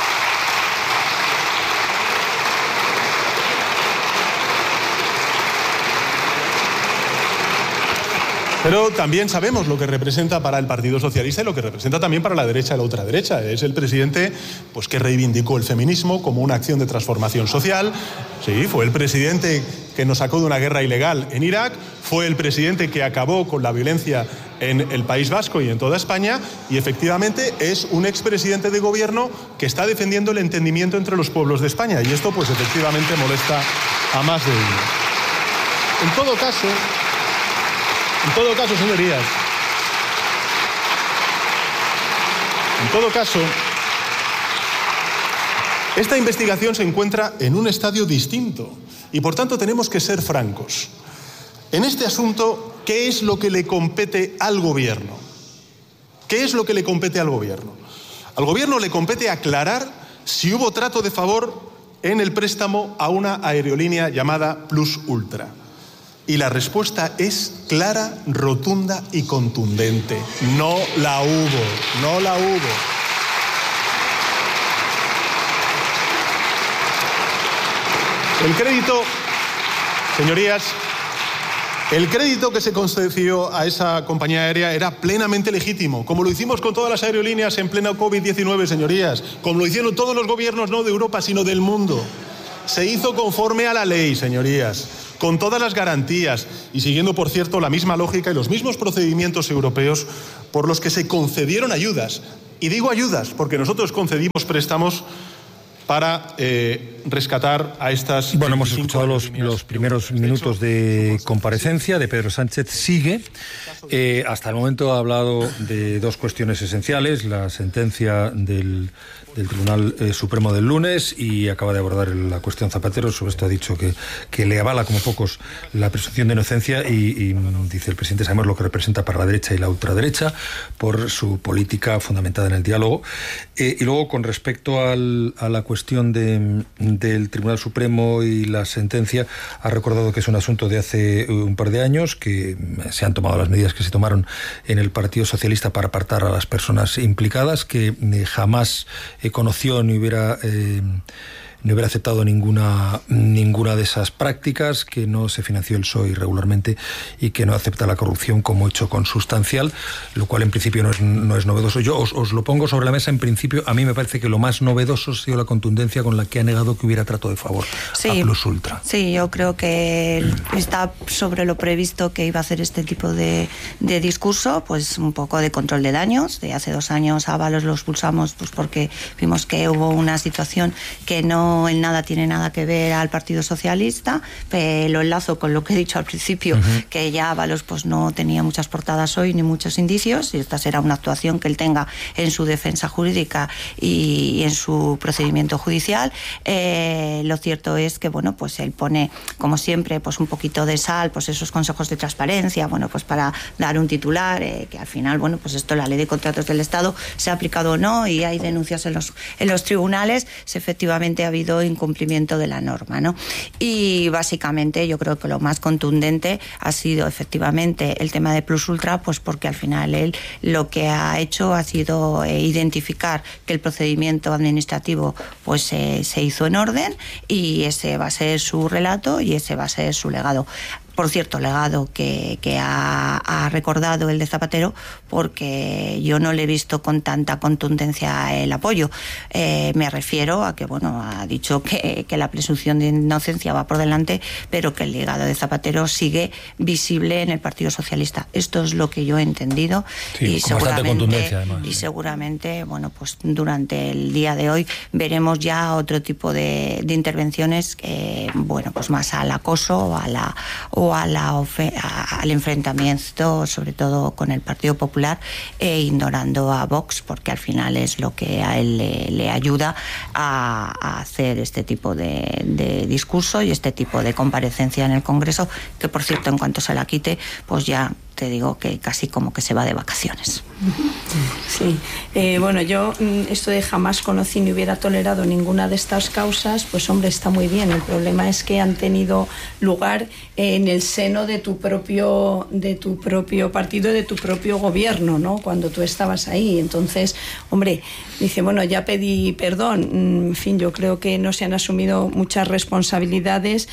Pero también sabemos lo que representa para el Partido Socialista y lo que representa también para la derecha y la ultraderecha. Es el presidente que reivindicó el feminismo como una acción de transformación social. Sí, fue el presidente que nos sacó de una guerra ilegal en Irak, fue el presidente que acabó con la violencia en el País Vasco y en toda España, y efectivamente es un expresidente de gobierno que está defendiendo el entendimiento entre los pueblos de España, y esto efectivamente molesta a más de uno. En todo caso, señorías, esta investigación se encuentra en un estadio distinto y, por tanto, tenemos que ser francos. En este asunto, ¿qué es lo que le compete al gobierno? ¿Qué es lo que le compete al gobierno? Al gobierno le compete aclarar si hubo trato de favor en el préstamo a una aerolínea llamada Plus Ultra. Y la respuesta es clara, rotunda y contundente. No la hubo. El crédito, señorías, el crédito que se concedió a esa compañía aérea era plenamente legítimo, como lo hicimos con todas las aerolíneas en plena COVID-19, señorías, como lo hicieron todos los gobiernos, no de Europa, sino del mundo. Se hizo conforme a la ley, señorías, con todas las garantías y siguiendo, por cierto, la misma lógica y los mismos procedimientos europeos por los que se concedieron ayudas. Y digo ayudas porque nosotros concedimos préstamos para rescatar a estas... Bueno, hemos escuchado los primeros minutos de comparecencia de Pedro Sánchez. Sigue. Hasta el momento ha hablado de dos cuestiones esenciales: la sentencia del Tribunal Supremo del lunes, y acaba de abordar la cuestión Zapatero. Sobre esto ha dicho que le avala como pocos la presunción de inocencia, y dice el presidente: sabemos lo que representa para la derecha y la ultraderecha por su política fundamentada en el diálogo. Y luego, con respecto a la cuestión del Tribunal Supremo y la sentencia, ha recordado que es un asunto de hace un par de años, que se han tomado las medidas que se tomaron en el Partido Socialista para apartar a las personas implicadas, que jamás conoció ni hubiera aceptado ninguna de esas prácticas, que no se financió el PSOE irregularmente y que no acepta la corrupción como hecho consustancial, lo cual en principio no es novedoso. Yo os lo pongo sobre la mesa. En principio, a mí me parece que lo más novedoso ha sido la contundencia con la que ha negado que hubiera trato de favor a Plus Ultra. Sí, yo creo que está sobre lo previsto que iba a hacer este tipo de discurso, pues un poco de control de daños. De hace 2 años a Ábalos lo expulsamos pues porque vimos que hubo una situación que no en nada tiene nada que ver al Partido Socialista. Lo enlazo con lo que he dicho al principio, que ya Ábalos pues no tenía muchas portadas hoy ni muchos indicios, y esta será una actuación que él tenga en su defensa jurídica y en su procedimiento judicial. Lo cierto es que bueno, pues él pone, como siempre, pues un poquito de sal, pues esos consejos de transparencia, bueno, pues para dar un titular, que al final, bueno, pues esto, la ley de contratos del Estado se ha aplicado o no, y hay denuncias en los tribunales si efectivamente ha habido incumplimiento de la norma, ¿no? Y básicamente yo creo que lo más contundente ha sido efectivamente el tema de Plus Ultra, pues porque al final él lo que ha hecho ha sido identificar que el procedimiento administrativo pues se hizo en orden, y ese va a ser su relato y ese va a ser su legado. Por cierto, legado que ha recordado el de Zapatero, porque yo no le he visto con tanta contundencia el apoyo. Me refiero a que, bueno, ha dicho que la presunción de inocencia va por delante, pero que el legado de Zapatero sigue visible en el Partido Socialista. Esto es lo que yo he entendido, sí, y seguramente, bueno, pues durante el día de hoy veremos ya otro tipo de intervenciones, bueno, pues más al acoso o al enfrentamiento, sobre todo con el Partido Popular, ignorando a Vox, porque al final es lo que a él le ayuda a hacer este tipo de discurso y este tipo de comparecencia en el Congreso, que por cierto, en cuanto se la quite, pues ya te digo que casi como que se va de vacaciones. Sí, bueno, yo esto de jamás conocí ni hubiera tolerado ninguna de estas causas, pues hombre, está muy bien. El problema es que han tenido lugar en el seno de tu propio partido y de tu propio gobierno, ¿no? Cuando tú estabas ahí. Entonces, hombre, dice, bueno, ya pedí perdón. En fin, yo creo que no se han asumido muchas responsabilidades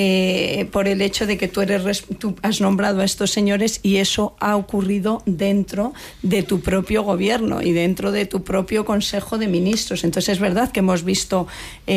por el hecho de que tú has nombrado a estos señores, y eso ha ocurrido dentro de tu propio gobierno y dentro de tu propio Consejo de Ministros. Entonces es verdad que hemos visto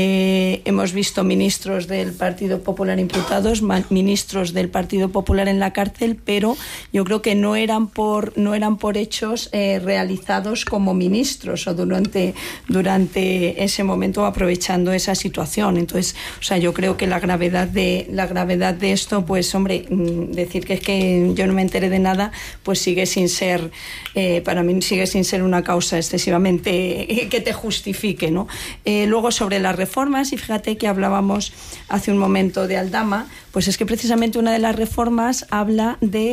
ministros del Partido Popular imputados, ministros del Partido Popular en la cárcel, pero yo creo que no eran por hechos realizados como ministros o durante ese momento, aprovechando esa situación. Entonces, o sea, yo creo que la gravedad de esto, pues hombre, decir que es que yo no me enteré de nada, pues sigue sin ser, para mí sigue sin ser una causa excesivamente que te justifique, ¿no? Luego, sobre las reformas, y fíjate que hablábamos hace un momento de Aldama, pues es que precisamente una de las reformas habla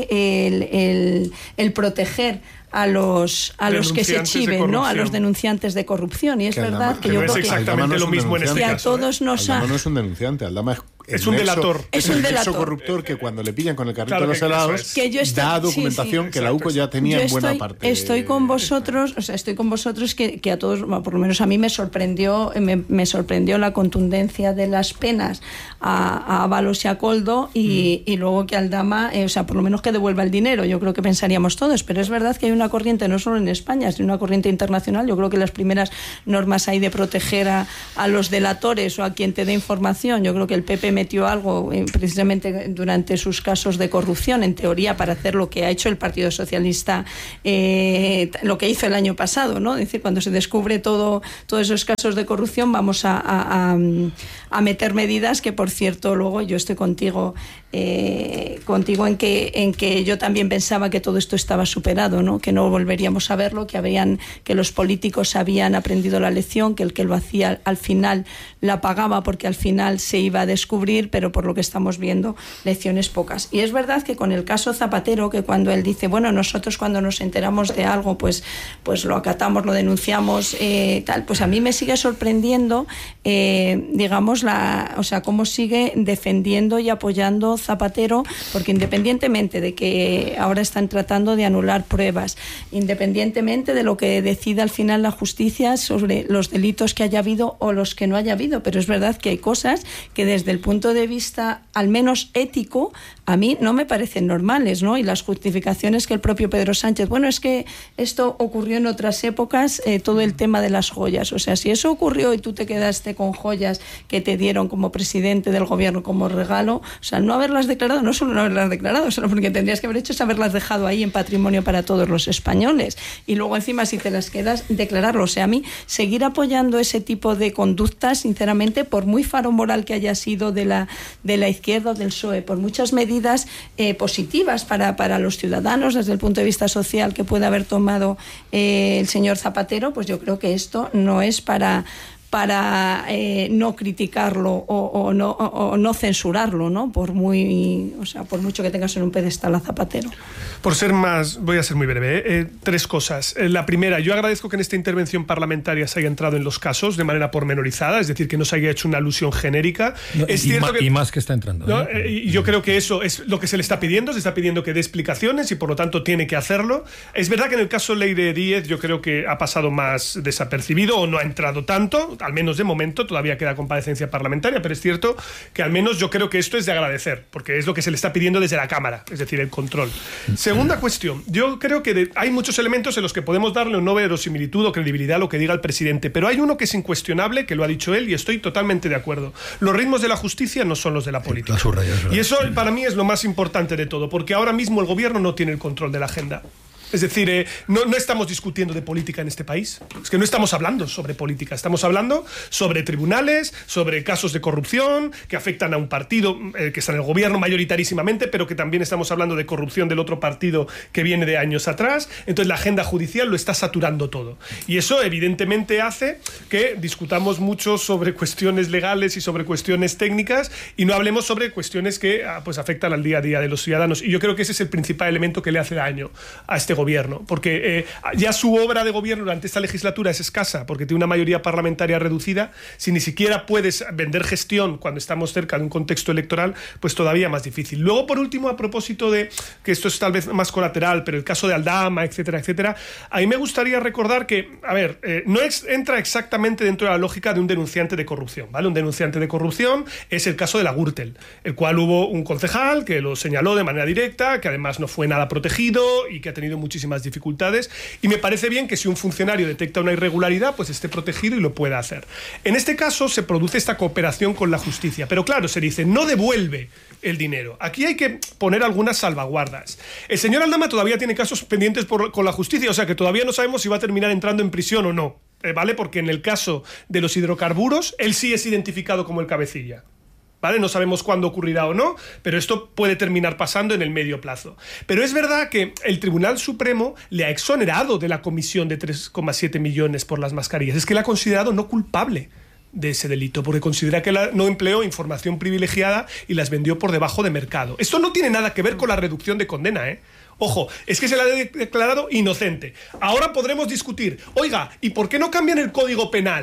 de el proteger a los que se chiven, ¿no? A los denunciantes de corrupción. Y es verdad que yo creo que exactamente lo mismo en este caso. Aldama no es un denunciante, Aldama Es un delator. Es un nexo corruptor que cuando le pillan con el carrito de los helados da documentación que la UCO ya tenía en buena parte. Estoy con vosotros, que a todos, por lo menos a mí me sorprendió la contundencia de las penas a Ábalos y a Koldo y luego que Aldama, por lo menos que devuelva el dinero. Yo creo que pensaríamos todos, pero es verdad que hay una corriente no solo en España, sino una corriente internacional. Yo creo que las primeras normas hay de proteger a los delatores o a quien te dé información. Yo creo que el PP metió algo precisamente durante sus casos de corrupción, en teoría para hacer lo que ha hecho el Partido Socialista, lo que hizo el año pasado, ¿no? Es decir, cuando se descubre todos esos casos de corrupción, vamos a meter medidas que, por cierto, luego yo estoy contigo en que yo también pensaba que todo esto estaba superado, ¿no? Que no volveríamos a verlo, que los políticos habían aprendido la lección, que el que lo hacía al final la pagaba porque al final se iba a descubrir, pero por lo que estamos viendo, lecciones pocas. Y es verdad que con el caso Zapatero, que cuando él dice, bueno, nosotros cuando nos enteramos de algo, pues lo acatamos, lo denunciamos, pues a mí me sigue sorprendiendo, digamos, cómo sigue defendiendo y apoyando Zapatero, porque independientemente de que ahora están tratando de anular pruebas, independientemente de lo que decida al final la justicia sobre los delitos que haya habido o los que no haya habido, pero es verdad que hay cosas que desde el punto de vista al menos ético a mí no me parecen normales, ¿no? Y las justificaciones que el propio Pedro Sánchez, bueno, es que esto ocurrió en otras épocas, todo el tema de las joyas, o sea, si eso ocurrió y tú te quedaste con joyas que te dieron como presidente del gobierno como regalo, o sea, no haberlas declarado, no solo no haberlas declarado, sino porque tendrías que haber hecho es haberlas dejado ahí en patrimonio para todos los españoles, y luego encima si te las quedas, declararlo. O sea, a mí seguir apoyando ese tipo de conductas, sinceramente, por muy faro moral que haya sido de la izquierda o del PSOE, por muchas medidas positivas para los ciudadanos desde el punto de vista social que puede haber tomado el señor Zapatero, pues yo creo que esto no es para no criticarlo o no censurarlo, ¿no? Por mucho que tengas en un pedestal a Zapatero. Voy a ser muy breve. 3 cosas. La primera, yo agradezco que en esta intervención parlamentaria se haya entrado en los casos de manera pormenorizada, es decir, que no se haya hecho una alusión genérica. Y más que está entrando. ¿No? Y yo creo que eso es lo que se le está pidiendo. Se está pidiendo que dé explicaciones y por lo tanto tiene que hacerlo. Es verdad que en el caso Leire Díez yo creo que ha pasado más desapercibido o no ha entrado tanto, al menos de momento, todavía queda comparecencia parlamentaria, pero es cierto que al menos yo creo que esto es de agradecer, porque es lo que se le está pidiendo desde la Cámara, es decir, el control. Segunda cuestión, yo creo que hay muchos elementos en los que podemos darle o no verosimilitud o credibilidad a lo que diga el presidente, pero hay uno que es incuestionable, que lo ha dicho él y estoy totalmente de acuerdo. Los ritmos de la justicia no son los de la política. Y eso para mí es lo más importante de todo, porque ahora mismo el gobierno no tiene el control de la agenda. Es decir, no estamos discutiendo de política en este país. Es que no estamos hablando sobre política. Estamos hablando sobre tribunales, sobre casos de corrupción que afectan a un partido que está en el gobierno mayoritarísimamente, pero que también estamos hablando de corrupción del otro partido que viene de años atrás. Entonces la agenda judicial lo está saturando todo. Y eso evidentemente hace que discutamos mucho sobre cuestiones legales y sobre cuestiones técnicas y no hablemos sobre cuestiones que pues afectan al día a día de los ciudadanos. Y yo creo que ese es el principal elemento que le hace daño a este gobierno, porque ya su obra de gobierno durante esta legislatura es escasa, porque tiene una mayoría parlamentaria reducida. Si ni siquiera puedes vender gestión cuando estamos cerca de un contexto electoral, pues todavía más difícil. Luego, por último, a propósito de, que esto es tal vez más colateral, pero el caso de Aldama, etcétera, etcétera, a mí me gustaría recordar que, no entra exactamente dentro de la lógica de un denunciante de corrupción, ¿vale? Un denunciante de corrupción es el caso de la Gürtel, el cual hubo un concejal que lo señaló de manera directa, que además no fue nada protegido y que ha tenido muchísimas dificultades, y me parece bien que si un funcionario detecta una irregularidad, pues esté protegido y lo pueda hacer. En este caso se produce esta cooperación con la justicia, pero claro, se dice, no devuelve el dinero. Aquí hay que poner algunas salvaguardas. El señor Aldama todavía tiene casos pendientes con la justicia, o sea que todavía no sabemos si va a terminar entrando en prisión o no, ¿vale? Porque en el caso de los hidrocarburos, él sí es identificado como el cabecilla, ¿vale? No sabemos cuándo ocurrirá o no, pero esto puede terminar pasando en el medio plazo. Pero es verdad que el Tribunal Supremo le ha exonerado de la comisión de 3,7 millones por las mascarillas. Es que la ha considerado no culpable de ese delito, porque considera que no empleó información privilegiada y las vendió por debajo de mercado. Esto no tiene nada que ver con la reducción de condena, ¿eh? Ojo, es que se la ha declarado inocente. Ahora podremos discutir, oiga, ¿y por qué no cambian el Código Penal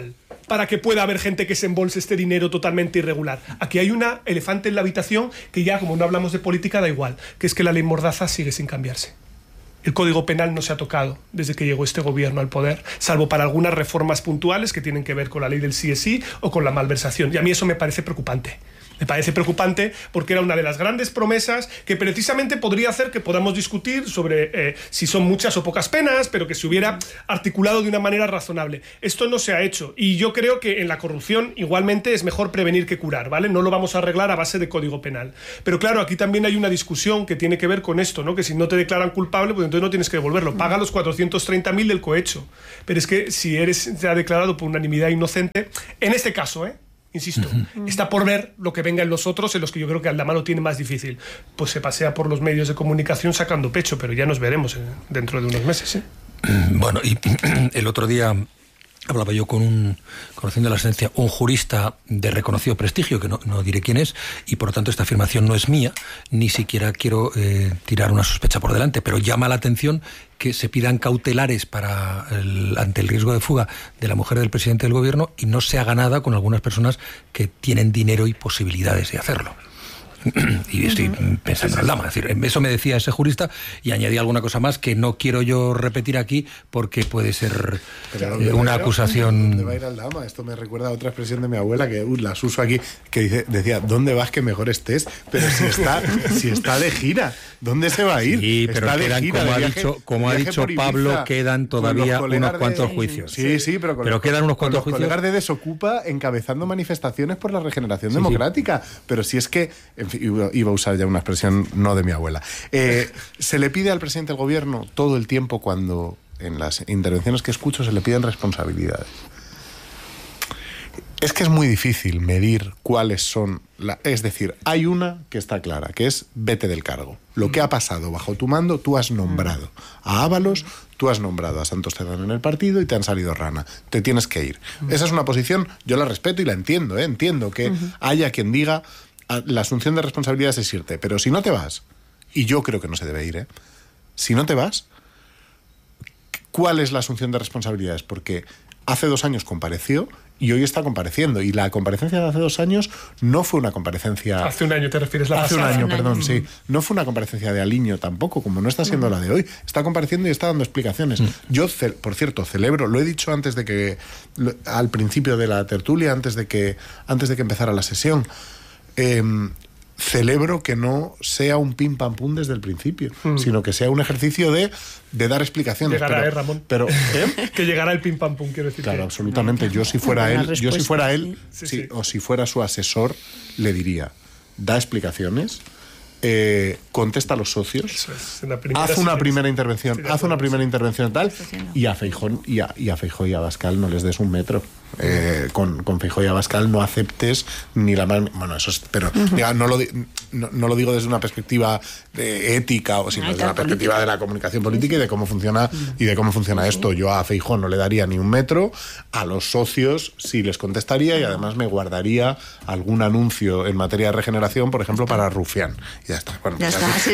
para que pueda haber gente que se embolse este dinero totalmente irregular. Aquí hay una elefante en la habitación que ya, como no hablamos de política, da igual, que es que la ley Mordaza sigue sin cambiarse. El Código Penal no se ha tocado desde que llegó este gobierno al poder, salvo para algunas reformas puntuales que tienen que ver con la ley del sí es sí o con la malversación. Y a mí eso me parece preocupante. Me parece preocupante porque era una de las grandes promesas que precisamente podría hacer que podamos discutir sobre si son muchas o pocas penas, pero que se hubiera articulado de una manera razonable. Esto no se ha hecho y yo creo que en la corrupción igualmente es mejor prevenir que curar, ¿vale? No lo vamos a arreglar a base de Código Penal. Pero claro, aquí también hay una discusión que tiene que ver con esto, ¿no? Que si no te declaran culpable, pues entonces no tienes que devolverlo. Paga los 430.000 del cohecho. Pero es que si te ha declarado por unanimidad inocente, en este caso, insisto, está por ver lo que venga en los otros, en los que yo creo que Aldama lo tiene más difícil. Pues se pasea por los medios de comunicación sacando pecho, pero ya nos veremos dentro de unos meses. Bueno, y el otro día hablaba yo conociendo la sentencia, un jurista de reconocido prestigio, que no diré quién es, y por lo tanto esta afirmación no es mía, ni siquiera quiero tirar una sospecha por delante, pero llama la atención que se pidan cautelares ante el riesgo de fuga de la mujer del presidente del gobierno y no se haga nada con algunas personas que tienen dinero y posibilidades de hacerlo. Y estoy pensando en Aldama, es decir, eso me decía ese jurista y añadí alguna cosa más que no quiero yo repetir aquí porque puede ser una acusación. ¿Dónde va a ir Aldama? Esto me recuerda a otra expresión de mi abuela que las uso aquí, que decía, ¿dónde vas que mejor estés? Pero si está de gira, ¿dónde se va a ir? Sí, pero está quedan, como ha dicho Pablo, quedan todavía unos cuantos juicios. Sí, pero quedan unos cuantos juicios. Colegas de Desocupa encabezando manifestaciones por la regeneración democrática. Pero si es que, en fin, iba a usar ya una expresión no de mi abuela. Se le pide al presidente del gobierno todo el tiempo, cuando en las intervenciones que escucho se le piden responsabilidades. Es que es muy difícil medir cuáles son... Es decir, hay una que está clara, que es vete del cargo. Lo que ha pasado bajo tu mando, tú has nombrado a Ábalos, tú has nombrado a Santos Cerdán en el partido y te han salido rana. Te tienes que ir. Esa es una posición, yo la respeto y la entiendo. Entiendo que haya quien diga la asunción de responsabilidades es irte, pero si no te vas, y yo creo que no se debe ir, si no te vas, ¿cuál es la asunción de responsabilidades? Porque hace 2 años compareció y hoy está compareciendo. Y la comparecencia de hace 2 años no fue una comparecencia... Hace 1 año te refieres, la hace pasada. Hace 1 año, perdón, sí. No fue una comparecencia de aliño tampoco, como no está siendo la de hoy. Está compareciendo y está dando explicaciones. Yo, por cierto, celebro, lo he dicho antes de que... al principio de la tertulia, antes de que empezara la sesión, celebro que no sea un pim pam pum desde el principio, sino que sea un ejercicio de dar explicaciones. Llegará, Ramón. Pero que llegará el pim pam pum, quiero decir. Claro, absolutamente. Yo si fuera él, o si fuera su asesor, le diría, da explicaciones, contesta a los socios, haz una primera intervención, tal, y a Feijóo y a Abascal no les des un metro. Con Feijóo y Abascal no aceptes ni la mano. Bueno, eso es, pero no lo digo desde una perspectiva ética, sino desde una perspectiva de la comunicación política y de cómo funciona esto. Yo a Feijóo no le daría ni un metro, a los socios sí les contestaría y además me guardaría algún anuncio en materia de regeneración, por ejemplo, para Rufián. Y ya está. Bueno,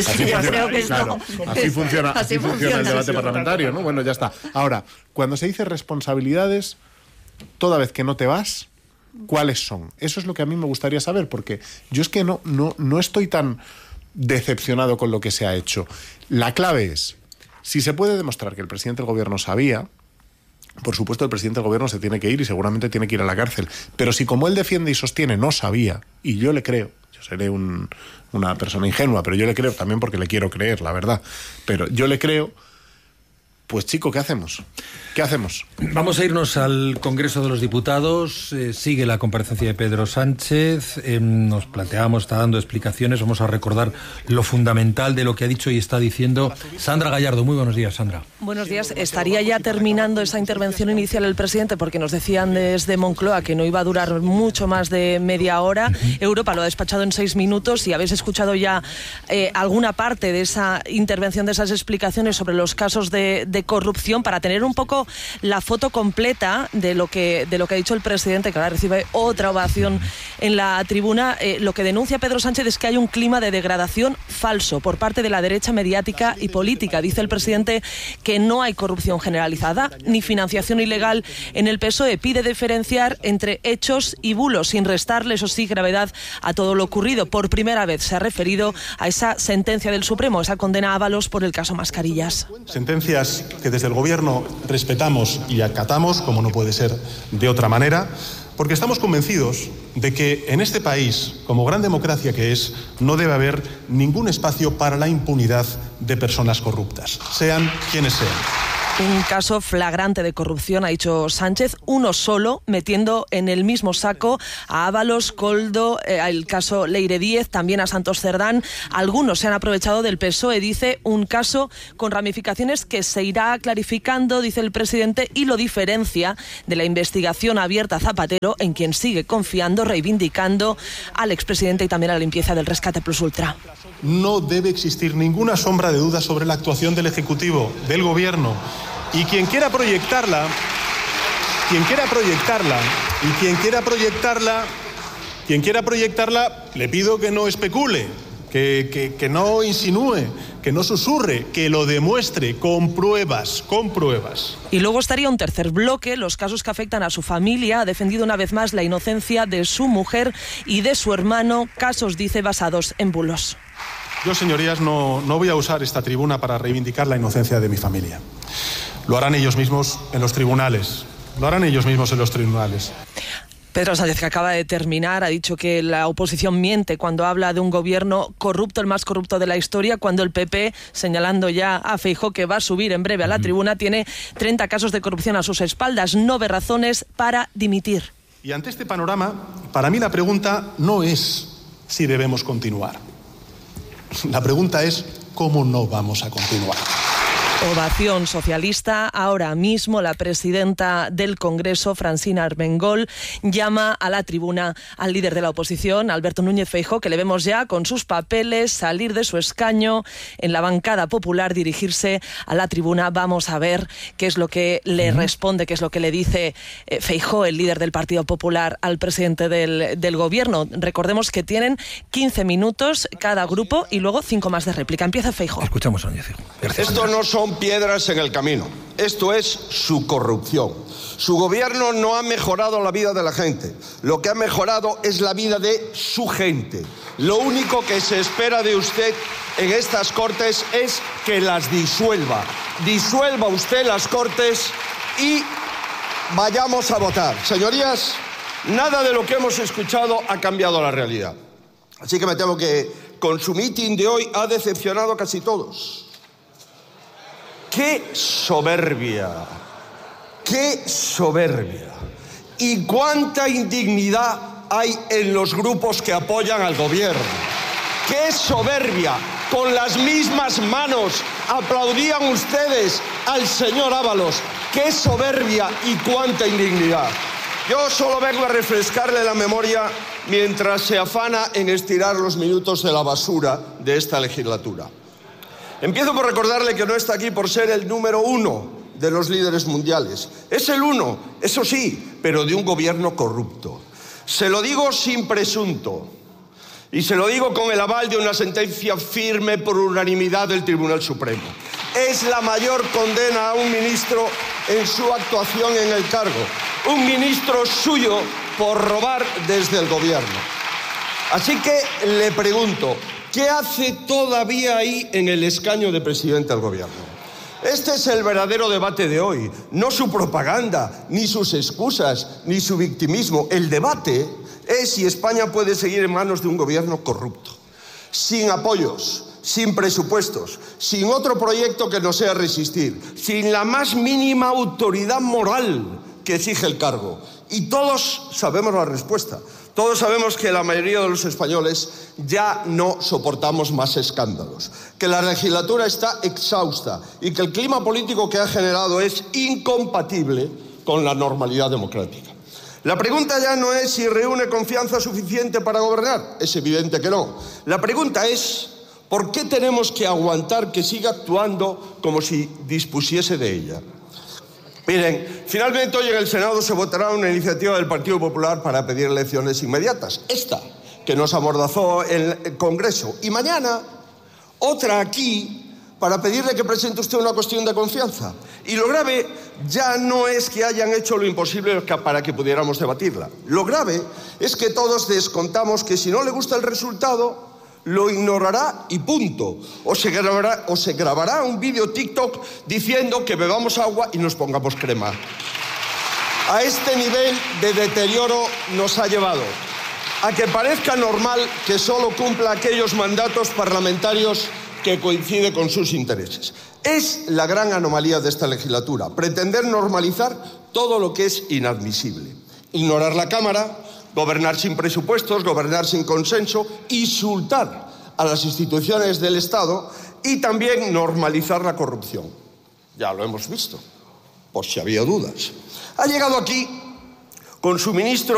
así funciona el debate parlamentario, ¿no? Bueno, ya está. Ahora, cuando se dice responsabilidades, toda vez que no te vas, ¿cuáles son? Eso es lo que a mí me gustaría saber, porque yo es que no estoy tan decepcionado con lo que se ha hecho. La clave es, si se puede demostrar que el presidente del gobierno sabía, por supuesto el presidente del gobierno se tiene que ir y seguramente tiene que ir a la cárcel. Pero si, como él defiende y sostiene, no sabía, y yo le creo, yo seré una persona ingenua, pero yo le creo también porque le quiero creer, la verdad, pero yo le creo, pues chico, ¿qué hacemos? Vamos a irnos al Congreso de los Diputados. Sigue la comparecencia de Pedro Sánchez. Nos planteábamos, está dando explicaciones. Vamos a recordar lo fundamental de lo que ha dicho y está diciendo Sandra Gallardo. Muy buenos días, Sandra. Buenos días. Estaría ya terminando esa intervención inicial el presidente, porque nos decían desde Moncloa que no iba a durar mucho más de media hora. Europa lo ha despachado en 6 minutos y habéis escuchado ya alguna parte de esa intervención, de esas explicaciones sobre los casos de de corrupción, para tener un poco la foto completa de lo que ha dicho el presidente, que ahora recibe otra ovación en la tribuna. Lo que denuncia Pedro Sánchez es que hay un clima de degradación falso por parte de la derecha mediática y política. Dice el presidente que no hay corrupción generalizada ni financiación ilegal en el PSOE. Pide diferenciar entre hechos y bulos, sin restarle, eso sí, gravedad a todo lo ocurrido. Por primera vez se ha referido a esa sentencia del Supremo, esa condena a Ábalos por el caso Mascarillas. Sentencias que desde el Gobierno respetamos y acatamos, como no puede ser de otra manera, porque estamos convencidos de que en este país, como gran democracia que es, no debe haber ningún espacio para la impunidad de personas corruptas, sean quienes sean. Un caso flagrante de corrupción, ha dicho Sánchez, uno solo, metiendo en el mismo saco a Ábalos, Koldo, el caso Leire Díez, también a Santos Cerdán. Algunos se han aprovechado del PSOE, dice, un caso con ramificaciones que se irá clarificando, dice el presidente, y lo diferencia de la investigación abierta a Zapatero, en quien sigue confiando, reivindicando al expresidente y también a la limpieza del rescate plus ultra. No debe existir ninguna sombra de duda sobre la actuación del Ejecutivo, del Gobierno. Y quien quiera proyectarla, le pido que no especule, que no insinúe, que no susurre, que lo demuestre con pruebas. Y luego estaría un tercer bloque, los casos que afectan a su familia. Ha defendido una vez más la inocencia de su mujer y de su hermano, casos, dice, basados en bulos. Yo, señorías, no voy a usar esta tribuna para reivindicar la inocencia de mi familia. Lo harán ellos mismos en los tribunales. Pedro Sánchez, que acaba de terminar, ha dicho que la oposición miente cuando habla de un gobierno corrupto, el más corrupto de la historia, cuando el PP, señalando ya a Feijóo que va a subir en breve a la tribuna, tiene 30 casos de corrupción a sus espaldas. No ve razones para dimitir. Y ante este panorama, para mí la pregunta no es si debemos continuar. La pregunta es cómo no vamos a continuar. Ovación socialista. Ahora mismo la presidenta del Congreso, Francina Armengol, llama a la tribuna al líder de la oposición, Alberto Núñez Feijóo, que le vemos ya con sus papeles salir de su escaño en la bancada popular, dirigirse a la tribuna. Vamos a ver qué es lo que le responde, qué es lo que le dice Feijóo, el líder del Partido Popular, al presidente del Gobierno. Recordemos que tienen 15 minutos cada grupo y luego 5 más de réplica. Empieza Feijóo. Escuchamos a Núñez Feijóo. Esto no son piedras en el camino. Esto es su corrupción. Su gobierno no ha mejorado la vida de la gente. Lo que ha mejorado es la vida de su gente. Lo único que se espera de usted en estas Cortes es que las disuelva. Disuelva usted las Cortes y vayamos a votar. Señorías, nada de lo que hemos escuchado ha cambiado la realidad. Así que me temo que con su mitin de hoy ha decepcionado a casi todos. ¡Qué soberbia! ¡Qué soberbia! ¿Y cuánta indignidad hay en los grupos que apoyan al gobierno? ¡Qué soberbia! Con las mismas manos aplaudían ustedes al señor Ábalos. ¡Qué soberbia y cuánta indignidad! Yo solo vengo a refrescarle la memoria mientras se afana en estirar los minutos de la basura de esta legislatura. Empiezo por recordarle que no está aquí por ser el número 1 de los líderes mundiales. Es el 1, eso sí, pero de un gobierno corrupto. Se lo digo sin presunto y se lo digo con el aval de una sentencia firme por unanimidad del Tribunal Supremo. Es la mayor condena a un ministro en su actuación en el cargo. Un ministro suyo por robar desde el gobierno. Así que le pregunto, ¿qué hace todavía ahí en el escaño de presidente del gobierno? Este es el verdadero debate de hoy, no su propaganda, ni sus excusas, ni su victimismo. El debate es si España puede seguir en manos de un gobierno corrupto, sin apoyos, sin presupuestos, sin otro proyecto que no sea resistir, sin la más mínima autoridad moral que exige el cargo. Y todos sabemos la respuesta. Todos sabemos que la mayoría de los españoles ya no soportamos más escándalos, que la legislatura está exhausta y que el clima político que ha generado es incompatible con la normalidad democrática. La pregunta ya no es si reúne confianza suficiente para gobernar, es evidente que no. La pregunta es ¿Por qué tenemos que aguantar que siga actuando como si dispusiese de ella? Miren, finalmente hoy en el Senado se votará una iniciativa del Partido Popular para pedir elecciones inmediatas. Esta, que nos amordazó el Congreso. Y mañana, otra aquí, para pedirle que presente usted una cuestión de confianza. Y lo grave ya no es que hayan hecho lo imposible para que pudiéramos debatirla. Lo grave es que todos descontamos que si no le gusta el resultado, lo ignorará y punto. O se grabará un vídeo TikTok diciendo que bebamos agua y nos pongamos crema. A este nivel de deterioro nos ha llevado. A que parezca normal que solo cumpla aquellos mandatos parlamentarios que coincide con sus intereses. Es la gran anomalía de esta legislatura, pretender normalizar todo lo que es inadmisible. Ignorar la Cámara, gobernar sin presupuestos, gobernar sin consenso, insultar a las instituciones del Estado y también normalizar la corrupción. Ya lo hemos visto, por si había dudas. Ha llegado aquí con su ministro